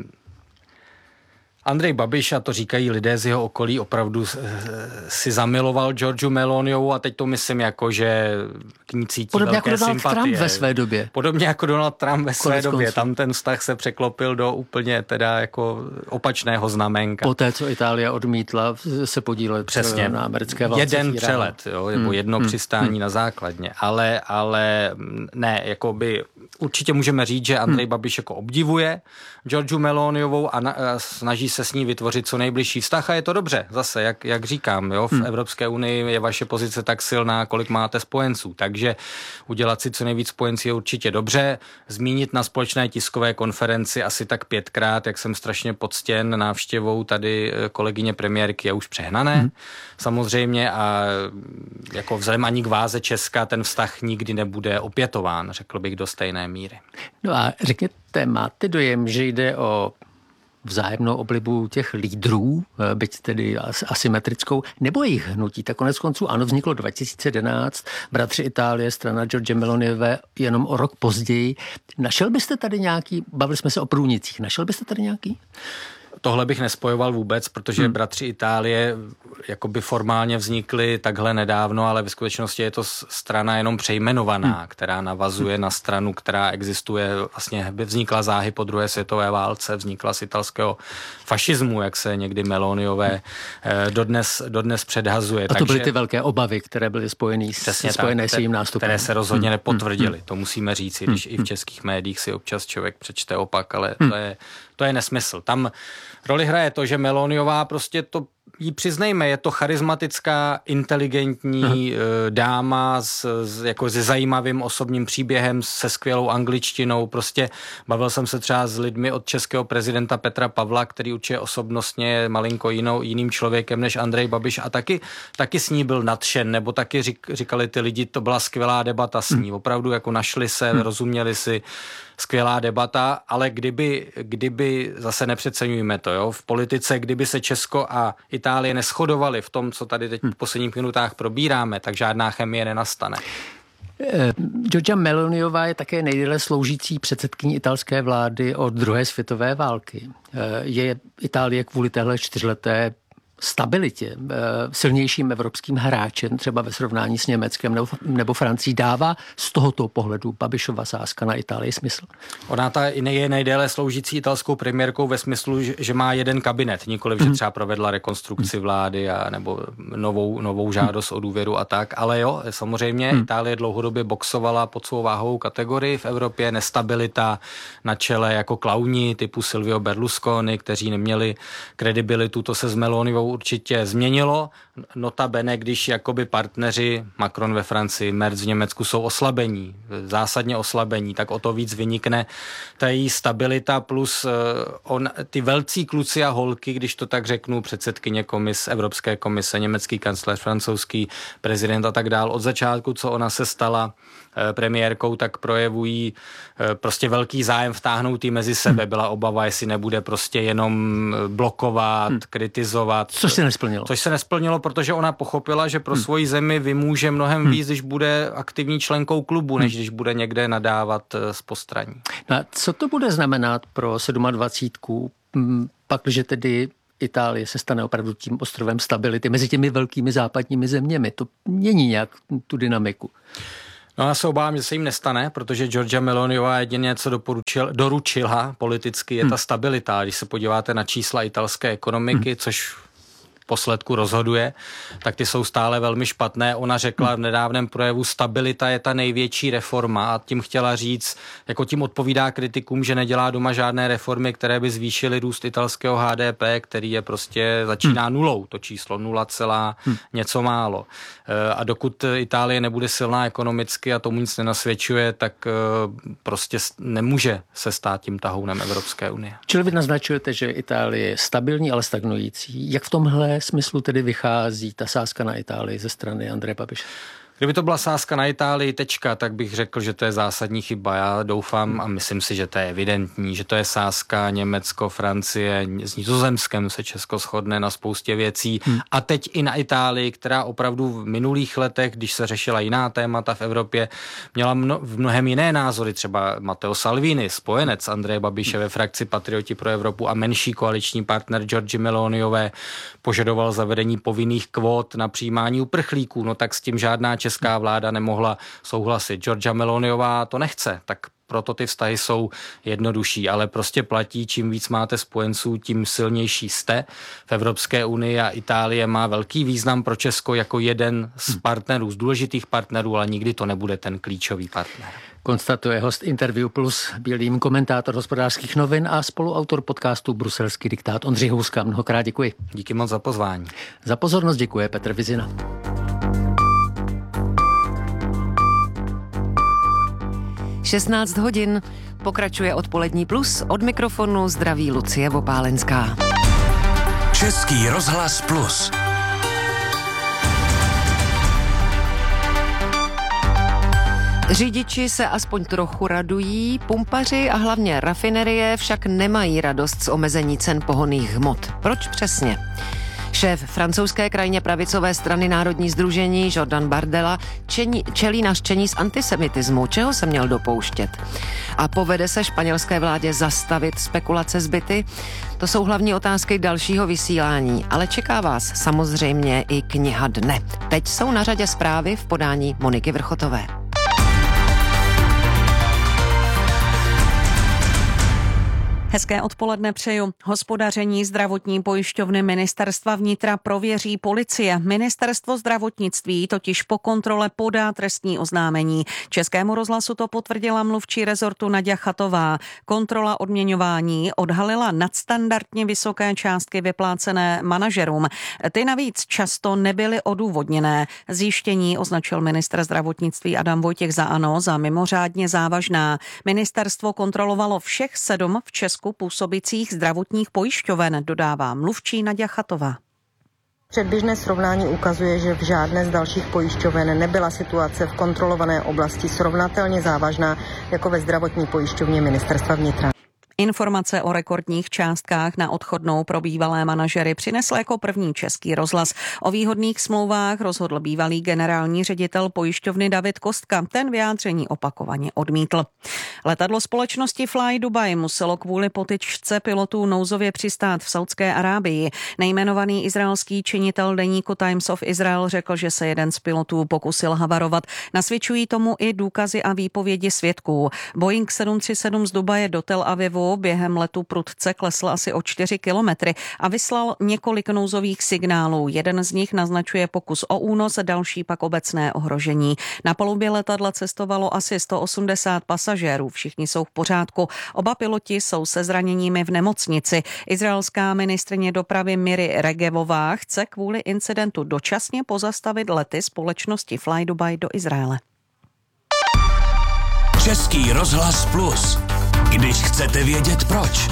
Andrej Babiš, a to říkají lidé z jeho okolí, opravdu si zamiloval Giorgiu Meloniovou a teď to myslím jako, že k ní cítí podobně velké jako Donald sympatie. Trump ve své době. Podobně jako Donald Trump ve své Konec době. konců. Tam ten vztah se překlopil do úplně teda jako opačného znamenka. Poté, co Itálie odmítla se podílet Přesně. na americké válce. Jeden přelet, jo, nebo hmm. jedno hmm. přistání hmm. na základně. Ale, ale ne, jako by určitě můžeme říct, že Andrej hmm. Babiš jako obdivuje Giorgiu Meloniovou a, na, a snaží se s ní vytvořit co nejbližší vztah a je to dobře. Zase, jak, jak říkám, jo, v hmm. Evropské unii je vaše pozice tak silná, kolik máte spojenců. Takže udělat si co nejvíc spojencí je určitě dobře. Zmínit na společné tiskové konferenci asi tak pětkrát, jak jsem strašně poctěn návštěvou tady kolegyně premiérky, je už přehnané. Hmm. Samozřejmě a jako vzhledem ani k váze Česka ten vztah nikdy nebude opětován, řekl bych, do stejné míry. No a řekněte, máte dojem, že jde o vzájemnou oblibu těch lídrů, byť tedy asymetrickou, nebo jejich hnutí? Tak konec konců ano, vzniklo dva tisíce jedenáct, bratři Itálie, strana Giorgie Meloniové jenom o rok později. Našel byste tady nějaký, bavili jsme se o průnicích, našel byste tady nějaký? Tohle bych nespojoval vůbec, protože hmm. bratři Itálie jakoby formálně vznikly takhle nedávno, ale ve skutečnosti je to strana jenom přejmenovaná, hmm. která navazuje na stranu, která existuje, vlastně vznikla záhy po druhé světové válce, vznikla z italského fašismu, jak se někdy Meloniové dodnes, dodnes předhazuje. A to Takže, byly ty velké obavy, které byly spojený s, spojené s jejím nástupem. Které se rozhodně hmm. nepotvrdily, hmm. to musíme říct, hmm. když hmm. i v českých médiích si občas člověk přečte opak, ale hmm. to je To je nesmysl. Tam roli hraje to, že Meloniová prostě to jí přiznejme, je to charismatická, inteligentní uh, dáma s, s, jako se zajímavým osobním příběhem, se skvělou angličtinou. Prostě bavil jsem se třeba s lidmi od českého prezidenta Petra Pavla, který určitě osobnostně je malinko jinou, jiným člověkem než Andrej Babiš a taky, taky s ní byl nadšen, nebo taky řík, říkali ty lidi, to byla skvělá debata s ní. Opravdu jako našli se, hmm. rozuměli si, skvělá debata, ale kdyby, kdyby zase nepřeceňujme to, jo, v politice, kdyby se Česko a Itálie neshodovali v tom, co tady teď v posledních minutách probíráme, tak žádná chemie nenastane. Giorgia Meloniová je také nejdéle sloužící předsedkyní italské vlády od druhé světové války. Je Itálie kvůli téhle čtyřleté stabilitě, silnějším evropským hráčem, třeba ve srovnání s Německem nebo, nebo Francií, dává z tohoto pohledu Babišova sázka na Itálii smysl? Ona ta je nejdéle sloužící italskou premiérkou ve smyslu, že má jeden kabinet, nikoliv, že třeba provedla rekonstrukci vlády a nebo novou, novou žádost o důvěru a tak, ale jo, samozřejmě Itálie dlouhodobě boxovala pod svou váhovou kategorii v Evropě, nestabilita na čele jako klauni typu Silvio Berlusconi, kteří neměli kredibilitu, to se s Meloniovou určitě změnilo. Notabene, když jakoby partneři Macron ve Francii, Merz v Německu jsou oslabení, zásadně oslabení, tak o to víc vynikne ta její stabilita plus on, ty velcí kluci a holky, když to tak řeknu, předsedkyně komis, Evropské komise, německý kancléř, francouzský prezident a tak dál. Od začátku, co ona se stala premiérkou, tak projevují prostě velký zájem vtáhnout jí mezi sebe. Byla obava, jestli nebude prostě jenom blokovat, hmm. kritizovat. Což se nesplnilo. Což se nesplnilo, protože ona pochopila, že pro hmm. svoji zemi vymůže mnohem hmm. víc, když bude aktivní členkou klubu, než když bude někde nadávat z postraní. No a co to bude znamenat pro sedmadvacítku, pakliže tedy Itálie se stane opravdu tím ostrovem stability mezi těmi velkými západními zeměmi? To mění nějak tu dynamiku. No já se obávám, že se jim nestane, protože Giorgia Meloniová jedině, co doporučil, doručila politicky, je hmm. ta stabilita. Když se podíváte na čísla italské ekonomiky, hmm. což posledku rozhoduje, tak ty jsou stále velmi špatné. Ona řekla v nedávném projevu, stabilita je ta největší reforma a tím chtěla říct, jako tím odpovídá kritikům, že nedělá doma žádné reformy, které by zvýšily růst italského H D P, který je prostě, začíná hmm. nulou, to číslo, nula celá hmm. něco málo. A dokud Itálie nebude silná ekonomicky a tomu nic nenasvědčuje, tak prostě nemůže se stát tím tahounem Evropské unie. Čili vy naznačujete, že Itálie je stabilní, ale stagnující. Jak v tomhle smyslu tedy vychází ta sázka na Itálii ze strany Andreje Babiše? Kdyby to byla sázka na Itálii tečka, tak bych řekl, že to je zásadní chyba. Já doufám a myslím si, že to je evidentní, že to je sázka Německo, Francie, s Nizozemskem se Česko shodne na spoustě věcí hmm. a teď i na Itálii, která opravdu v minulých letech, když se řešila jiná témata v Evropě, měla mno, v mnohem jiné názory, třeba Matteo Salvini, spojenec Andreje Babiše ve frakci Patrioti pro Evropu a menší koaliční partner Giorgi Meloniové požadoval zavedení povinných kvót na přijímání uprchlíků, no tak s tím žádná česká vláda nemohla souhlasit. Giorgia Meloniová to nechce, tak proto ty vztahy jsou jednodušší, ale prostě platí, čím víc máte spojenců, tím silnější jste v Evropské unii a Itálie má velký význam pro Česko jako jeden z partnerů, z důležitých partnerů, ale nikdy to nebude ten klíčový partner. Konstatuje host Interview Plus, Bílým, komentátor Hospodářských novin a spoluautor podcastu Bruselský diktát Ondřej Houska. Mnohokrát děkuji. Díky moc za pozvání. Za pozornost děkuje Petr Vizina. šestnáct hodin, pokračuje Odpolední plus, od mikrofonu zdraví Lucie Vopálenská. Český rozhlas plus. Řidiči se aspoň trochu radují, pumpaři a hlavně rafinerie však nemají radost z omezení cen pohonných hmot. Proč přesně? Šéf francouzské krajně pravicové strany Národní sdružení Jordan Bardella čení, čelí nařčení z antisemitismu, čeho se měl dopouštět. A povede se španělské vládě zastavit spekulace s byty? To jsou hlavní otázky dalšího vysílání, ale čeká vás samozřejmě i kniha dne. Teď jsou na řadě zprávy v podání Moniky Vrchotové. Hezké odpoledne přeju. Hospodaření zdravotní pojišťovny Ministerstva vnitra prověří policie. Ministerstvo zdravotnictví totiž po kontrole podá trestní oznámení. Českému rozhlasu to potvrdila mluvčí rezortu Naďa Chatová. Kontrola odměňování odhalila nadstandardně vysoké částky vyplácené manažerům. Ty navíc často nebyly odůvodněné. Zjištění označil ministr zdravotnictví Adam Vojtěch za ANO za mimořádně závažná. Ministerstvo kontrolovalo všech sedm v Česku působících zdravotních pojišťoven, dodává mluvčí Naďa Chatová. Předběžné srovnání ukazuje, že v žádné z dalších pojišťoven nebyla situace v kontrolované oblasti srovnatelně závažná jako ve zdravotní pojišťovně Ministerstva vnitra. Informace o rekordních částkách na odchodnou pro bývalé manažery přinesl jako první Český rozhlas. O výhodných smlouvách rozhodl bývalý generální ředitel pojišťovny David Kostka. Ten vyjádření opakovaně odmítl. Letadlo společnosti Fly Dubai muselo kvůli potyčce pilotů nouzově přistát v Saudské Arábii. Nejmenovaný izraelský činitel deníku Times of Israel řekl, že se jeden z pilotů pokusil havarovat. Nasvědčují tomu i důkazy a výpovědi svědků. Boeing sedm tři sedm z Dubaje do Tel Avivu během letu prudce klesl asi o čtyři kilometry a vyslal několik nouzových signálů. Jeden z nich naznačuje pokus o únos, další pak obecné ohrožení. Na palubě letadla cestovalo asi sto osmdesát pasažérů. Všichni jsou v pořádku. Oba piloti jsou se zraněními v nemocnici. Izraelská ministryně dopravy Miri Regevová chce kvůli incidentu dočasně pozastavit lety společnosti Fly Dubai do Izraele. Český rozhlas Plus. Když chcete vědět proč.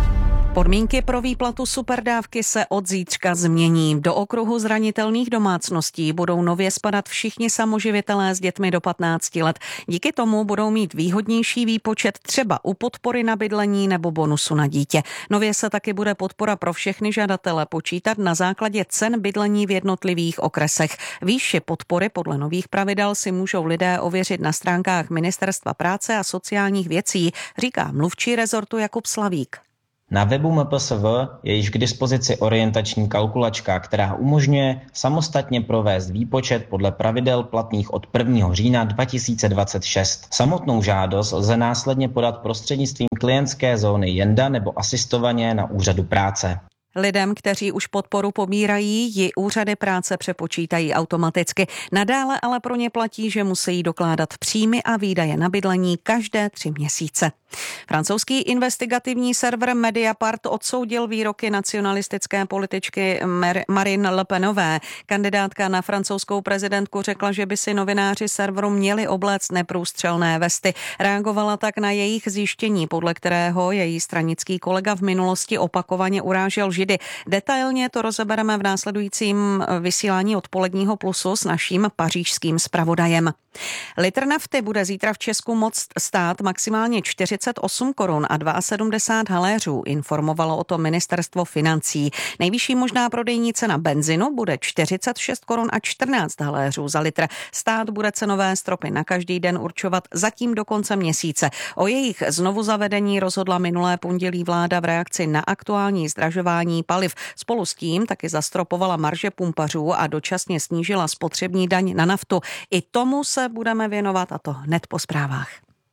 Podmínky pro výplatu superdávky se od zítřka změní. Do okruhu zranitelných domácností budou nově spadat všichni samoživitelé s dětmi do patnácti let. Díky tomu budou mít výhodnější výpočet třeba u podpory na bydlení nebo bonusu na dítě. Nově se taky bude podpora pro všechny žadatele počítat na základě cen bydlení v jednotlivých okresech. Výši podpory podle nových pravidel si můžou lidé ověřit na stránkách Ministerstva práce a sociálních věcí, říká mluvčí rezortu Jakub Slavík. Na webu M P S V je již k dispozici orientační kalkulačka, která umožňuje samostatně provést výpočet podle pravidel platných od prvního října dva tisíce dvacet šest. Samotnou žádost lze následně podat prostřednictvím klientské zóny Jenda nebo asistovaně na úřadu práce. Lidem, kteří už podporu pobírají, ji úřady práce přepočítají automaticky. Nadále ale pro ně platí, že musí dokládat příjmy a výdaje na bydlení každé tři měsíce. Francouzský investigativní server Mediapart odsoudil výroky nacionalistické političky Marine Le Penové. Kandidátka na francouzskou prezidentku řekla, že by si novináři serveru měli obléct neprůstřelné vesty. Reagovala tak na jejich zjištění, podle kterého její stranický kolega v minulosti opakovaně urážel Židy. Detailně to rozebereme v následujícím vysílání odpoledního Plusu s naším pařížským zpravodajem. Litr nafty bude zítra v Česku moct stát maximálně čtyřicet osm korun a sedmdesát dva haléřů, informovalo o tom ministerstvo financí. Nejvyšší možná prodejní cena benzinu bude čtyřicet šest korun a čtrnáct haléřů za litr. Stát bude cenové stropy na každý den určovat zatím do konce měsíce. O jejich znovu zavedení rozhodla minulé pondělí vláda v reakci na aktuální zdražování paliv. Spolu s tím taky zastropovala marže pumpařů a dočasně snížila spotřební daň na naftu. I tomu se budeme věnovat, a to hned po zprávách.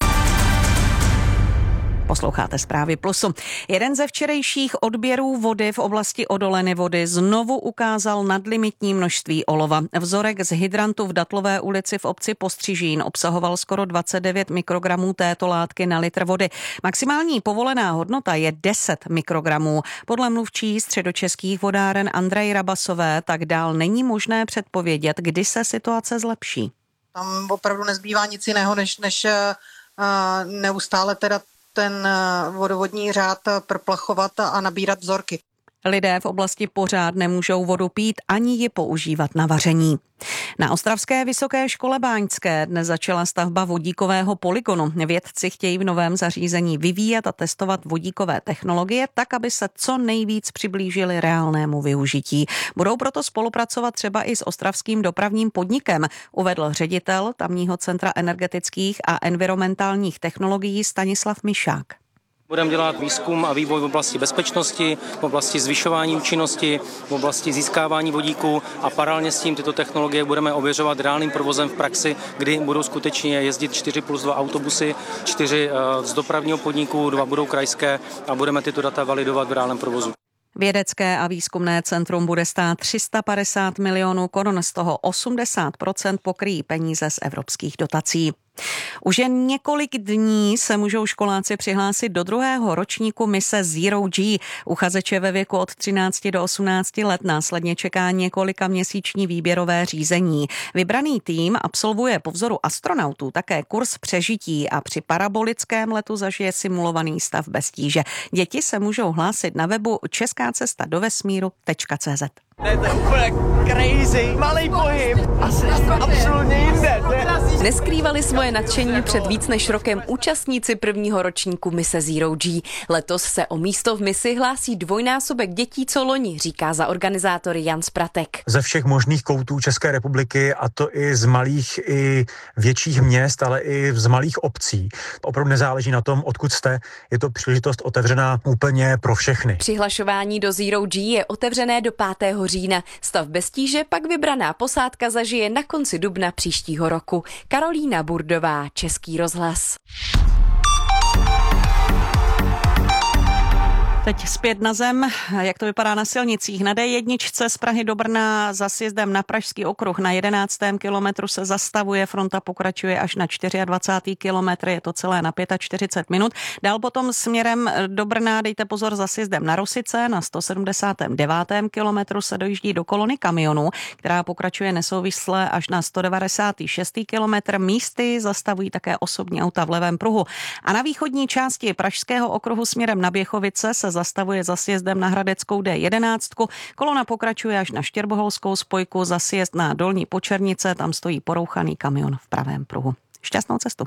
Posloucháte Zprávy Plusu. Jeden ze včerejších odběrů vody v oblasti Odoleny Vody znovu ukázal nadlimitní množství olova. Vzorek z hydrantu v Datlové ulici v obci Postřižín obsahoval skoro dvacet devět mikrogramů této látky na litr vody. Maximální povolená hodnota je deset mikrogramů. Podle mluvčí středočeských vodáren Andreji Rabasové tak dál není možné předpovědět, kdy se situace zlepší. Tam opravdu nezbývá nic jiného, než, než uh, neustále teda ten vodovodní řád proplachovat a nabírat vzorky. Lidé v oblasti pořád nemůžou vodu pít ani ji používat na vaření. Na ostravské vysoké škole báňské dnes začala stavba vodíkového polygonu. Vědci chtějí v novém zařízení vyvíjet a testovat vodíkové technologie tak, aby se co nejvíc přiblížili reálnému využití. Budou proto spolupracovat třeba i s ostravským dopravním podnikem, uvedl ředitel tamního centra energetických a environmentálních technologií Stanislav Mišák. Budeme dělat výzkum a vývoj v oblasti bezpečnosti, v oblasti zvyšování účinnosti, v oblasti získávání vodíku a paralelně s tím tyto technologie budeme ověřovat reálným provozem v praxi, kdy budou skutečně jezdit čtyři plus dva autobusy, čtyři z dopravního podniku, dva budou krajské a budeme tyto data validovat v reálném provozu. Vědecké a výzkumné centrum bude stát tři sta padesát milionů korun, z toho osmdesát procent pokryjí peníze z evropských dotací. Už jen několik dní se můžou školáci přihlásit do druhého ročníku mise Zero G. Uchazeče ve věku od třinácti do osmnácti let následně čeká několika měsíční výběrové řízení. Vybraný tým absolvuje po vzoru astronautů také kurz přežití a při parabolickém letu zažije simulovaný stav bez tíže. Děti se můžou hlásit na webu česká cesta do vesmíru tečka cé zet. Ne, to je úplně crazy, malej pohyb, asi absolutně jinde. Neskrývali svoje nadšení před víc než rokem účastníci prvního ročníku mise Zero G. Letos se o místo v misi hlásí dvojnásobek dětí, co loni, říká za organizátory Jan Spratek. Ze všech možných koutů České republiky, a to i z malých i větších měst, ale i z malých obcí. Opravdu nezáleží na tom, odkud jste, je to příležitost otevřená úplně pro všechny. Přihlašování do Zero G je otevřené do pátého října. Stav bez tíže pak vybraná posádka zažije na konci dubna příštího roku. Karolína Burdová, Český rozhlas. Teď zpět na zem, jak to vypadá na silnicích. Na D jedna z Prahy do Brna za sjezdem na Pražský okruh na jedenáctém kilometru se zastavuje, fronta pokračuje až na dvacátém čtvrtém kilometru, je to celé na čtyřicet pět minut. Dál potom směrem do Brna dejte pozor za sjezdem na Rosice, na sto sedmdesátém devátém kilometru se dojíždí do kolony kamionů, která pokračuje nesouvisle až na sto devadesátém šestém kilometru. Místy zastavují také osobní auta v levém pruhu. A na východní části Pražského okruhu směrem na Běchovice se zastavuje za sjezdem na Hradeckou D jedenáct. Kolona pokračuje až na Štěrboholskou spojku, za sjezd na Dolní Počernice, tam stojí porouchaný kamion v pravém pruhu. Šťastnou cestu.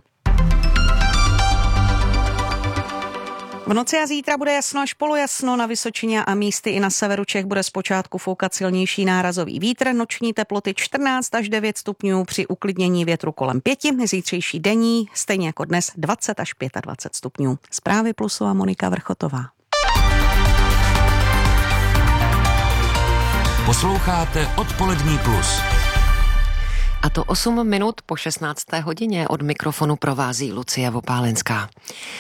V noci a zítra bude jasno až polojasno, na Vysočině a místy i na severu Čech bude zpočátku foukat silnější nárazový vítr, noční teploty čtrnáct až devět stupňů, při uklidnění větru kolem pěti, zítřejší denní stejně jako dnes dvacet až dvacet pět stupňů. Zprávy Plusu a Monika Vrchotová. Posloucháte Odpolední plus. A to osm minut po šestnácté hodině. Od mikrofonu provází Lucie Vopálenská.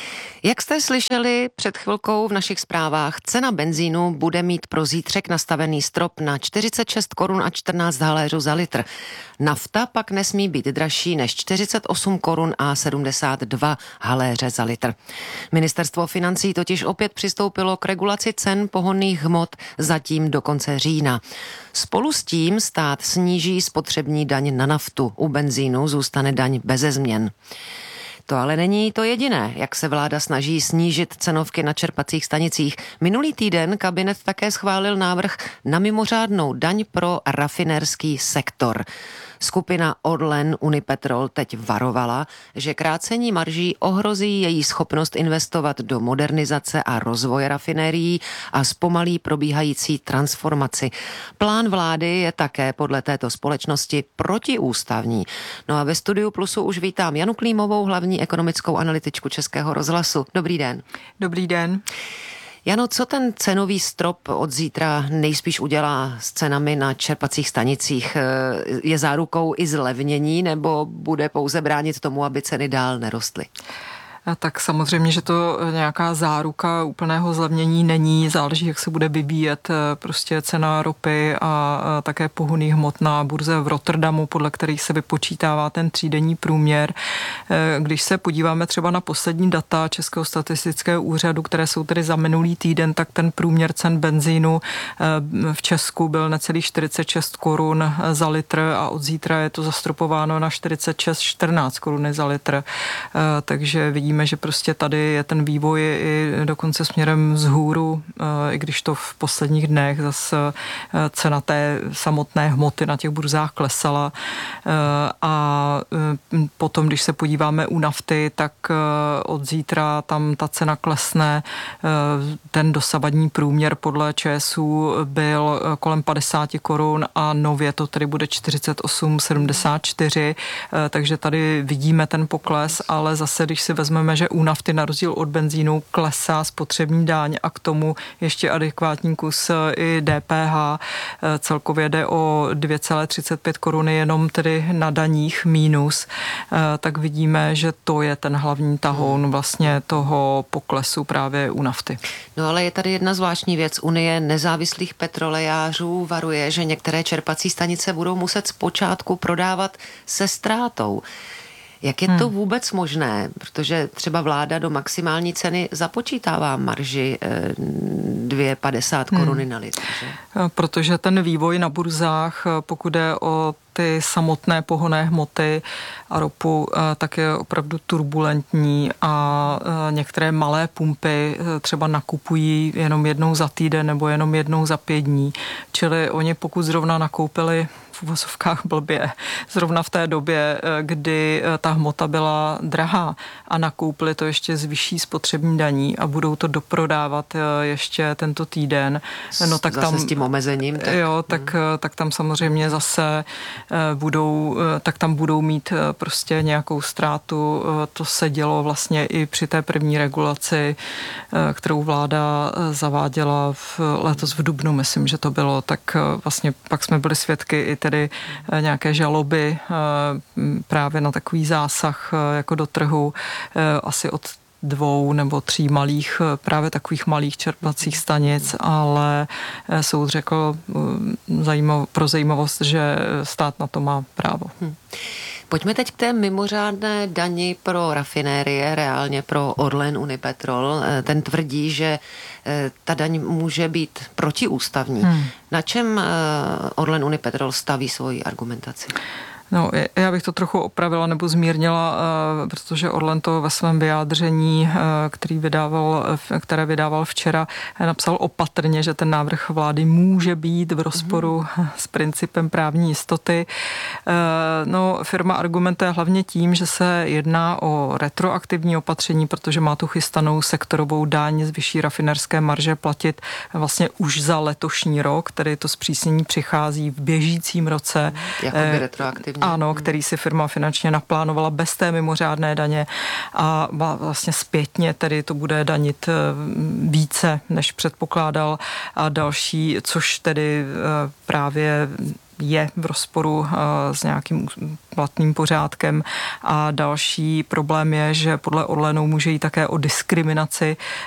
Jak jste slyšeli před chvilkou v našich zprávách, cena benzínu bude mít pro zítřek nastavený strop na čtyřicet šest korun a čtrnáct haléřů za litr. Nafta pak nesmí být dražší než čtyřicet osm korun a sedmdesát dva haléře za litr. Ministerstvo financí totiž opět přistoupilo k regulaci cen pohonných hmot zatím do konce října. Spolu s tím stát sníží spotřební daň na naftu. U benzínu zůstane daň beze změn. To ale není to jediné, jak se vláda snaží snížit cenovky na čerpacích stanicích. Minulý týden kabinet také schválil návrh na mimořádnou daň pro rafinerský sektor. Skupina Orlen Unipetrol teď varovala, že krácení marží ohrozí její schopnost investovat do modernizace a rozvoje rafinérií a zpomalí probíhající transformaci. Plán vlády je také podle této společnosti protiústavní. No a ve studiu Plusu už vítám Janu Klímovou, hlavní ekonomickou analytičku Českého rozhlasu. Dobrý den. Dobrý den. Jano, co ten cenový strop od zítra nejspíš udělá s cenami na čerpacích stanicích? Je zárukou i zlevnění, nebo bude pouze bránit tomu, aby ceny dál nerostly? Tak samozřejmě, že to nějaká záruka úplného zlevnění není, záleží, jak se bude vyvíjet prostě cena ropy a také pohonných hmot na burze v Rotterdamu, podle kterých se vypočítává ten třídenní průměr. Když se podíváme třeba na poslední data Českého statistického úřadu, které jsou tedy za minulý týden, tak ten průměr cen benzínu v Česku byl necelých čtyřicet šest korun za litr a od zítra je to zastropováno na čtyřicet šest čtrnáct koruny za litr. Takže vidíme, že prostě tady je ten vývoj i dokonce směrem vzhůru, i když to v posledních dnech zase cena té samotné hmoty na těch burzách klesala. A potom, když se podíváme u nafty, tak od zítra tam ta cena klesne. Ten dosavadní průměr podle ČSÚ byl kolem padesát korun a nově to tedy bude čtyřicet osm sedmdesát čtyři, takže tady vidíme ten pokles, ale zase, když si vezmeme, že u nafty na rozdíl od benzínu klesá spotřební daň a k tomu ještě adekvátní kus i D P H. Celkově jde o dvě celé třicet pět koruny jenom tedy na daních mínus, tak vidíme, že to je ten hlavní tahoun vlastně toho poklesu právě u nafty. No ale je tady jedna zvláštní věc. Unie nezávislých petrolejářů varuje, že některé čerpací stanice budou muset zpočátku prodávat se ztrátou. Jak je to vůbec možné? Protože třeba vláda do maximální ceny započítává marži dvě padesát koruny na litr. Že? Protože ten vývoj na burzách, pokud je o ty samotné pohonné hmoty a ropu, tak je opravdu turbulentní a některé malé pumpy třeba nakupují jenom jednou za týden nebo jenom jednou za pět dní. Čili oni pokud zrovna nakoupili v uvozovkách blbě, zrovna v té době, kdy ta hmota byla drahá a nakoupili to ještě z vyšší spotřební daní a budou to doprodávat ještě tento týden. No tak zase tam, s tím omezením. Tak, jo, tak, hmm. tak tam samozřejmě zase budou, tak tam budou mít prostě nějakou ztrátu. To se dělo vlastně i při té první regulaci, kterou vláda zaváděla v, letos v dubnu, myslím, že to bylo, tak vlastně pak jsme byli svědky i tedy nějaké žaloby právě na takový zásah jako do trhu asi od dvou nebo tří malých, právě takových malých čerpacích stanic, ale soud řekl zajímav, pro zajímavost, že stát na to má právo. Hmm. Pojďme teď k té mimořádné dani pro rafinérie, reálně pro Orlen Unipetrol. Ten tvrdí, že ta daň může být protiústavní. Hmm. Na čem Orlen Unipetrol staví svoji argumentaci? No, já bych to trochu opravila nebo zmírnila, protože Orlen to ve svém vyjádření, který vydával, které vydával včera, napsal opatrně, že ten návrh vlády může být v rozporu mm. s principem právní jistoty. No, firma argumentuje hlavně tím, že se jedná o retroaktivní opatření, protože má tu chystanou sektorovou daň z vyšší rafinerské marže platit vlastně už za letošní rok, tedy to zpřísnění přichází v běžícím roce. Jakoby retroaktivní. Ano, který si firma finančně naplánovala bez té mimořádné daně a vlastně zpětně tedy to bude danit více, než předpokládal a další, což tedy právě je v rozporu s nějakým platným pořádkem. A další problém je, že podle Orlenu může jít také o diskriminaci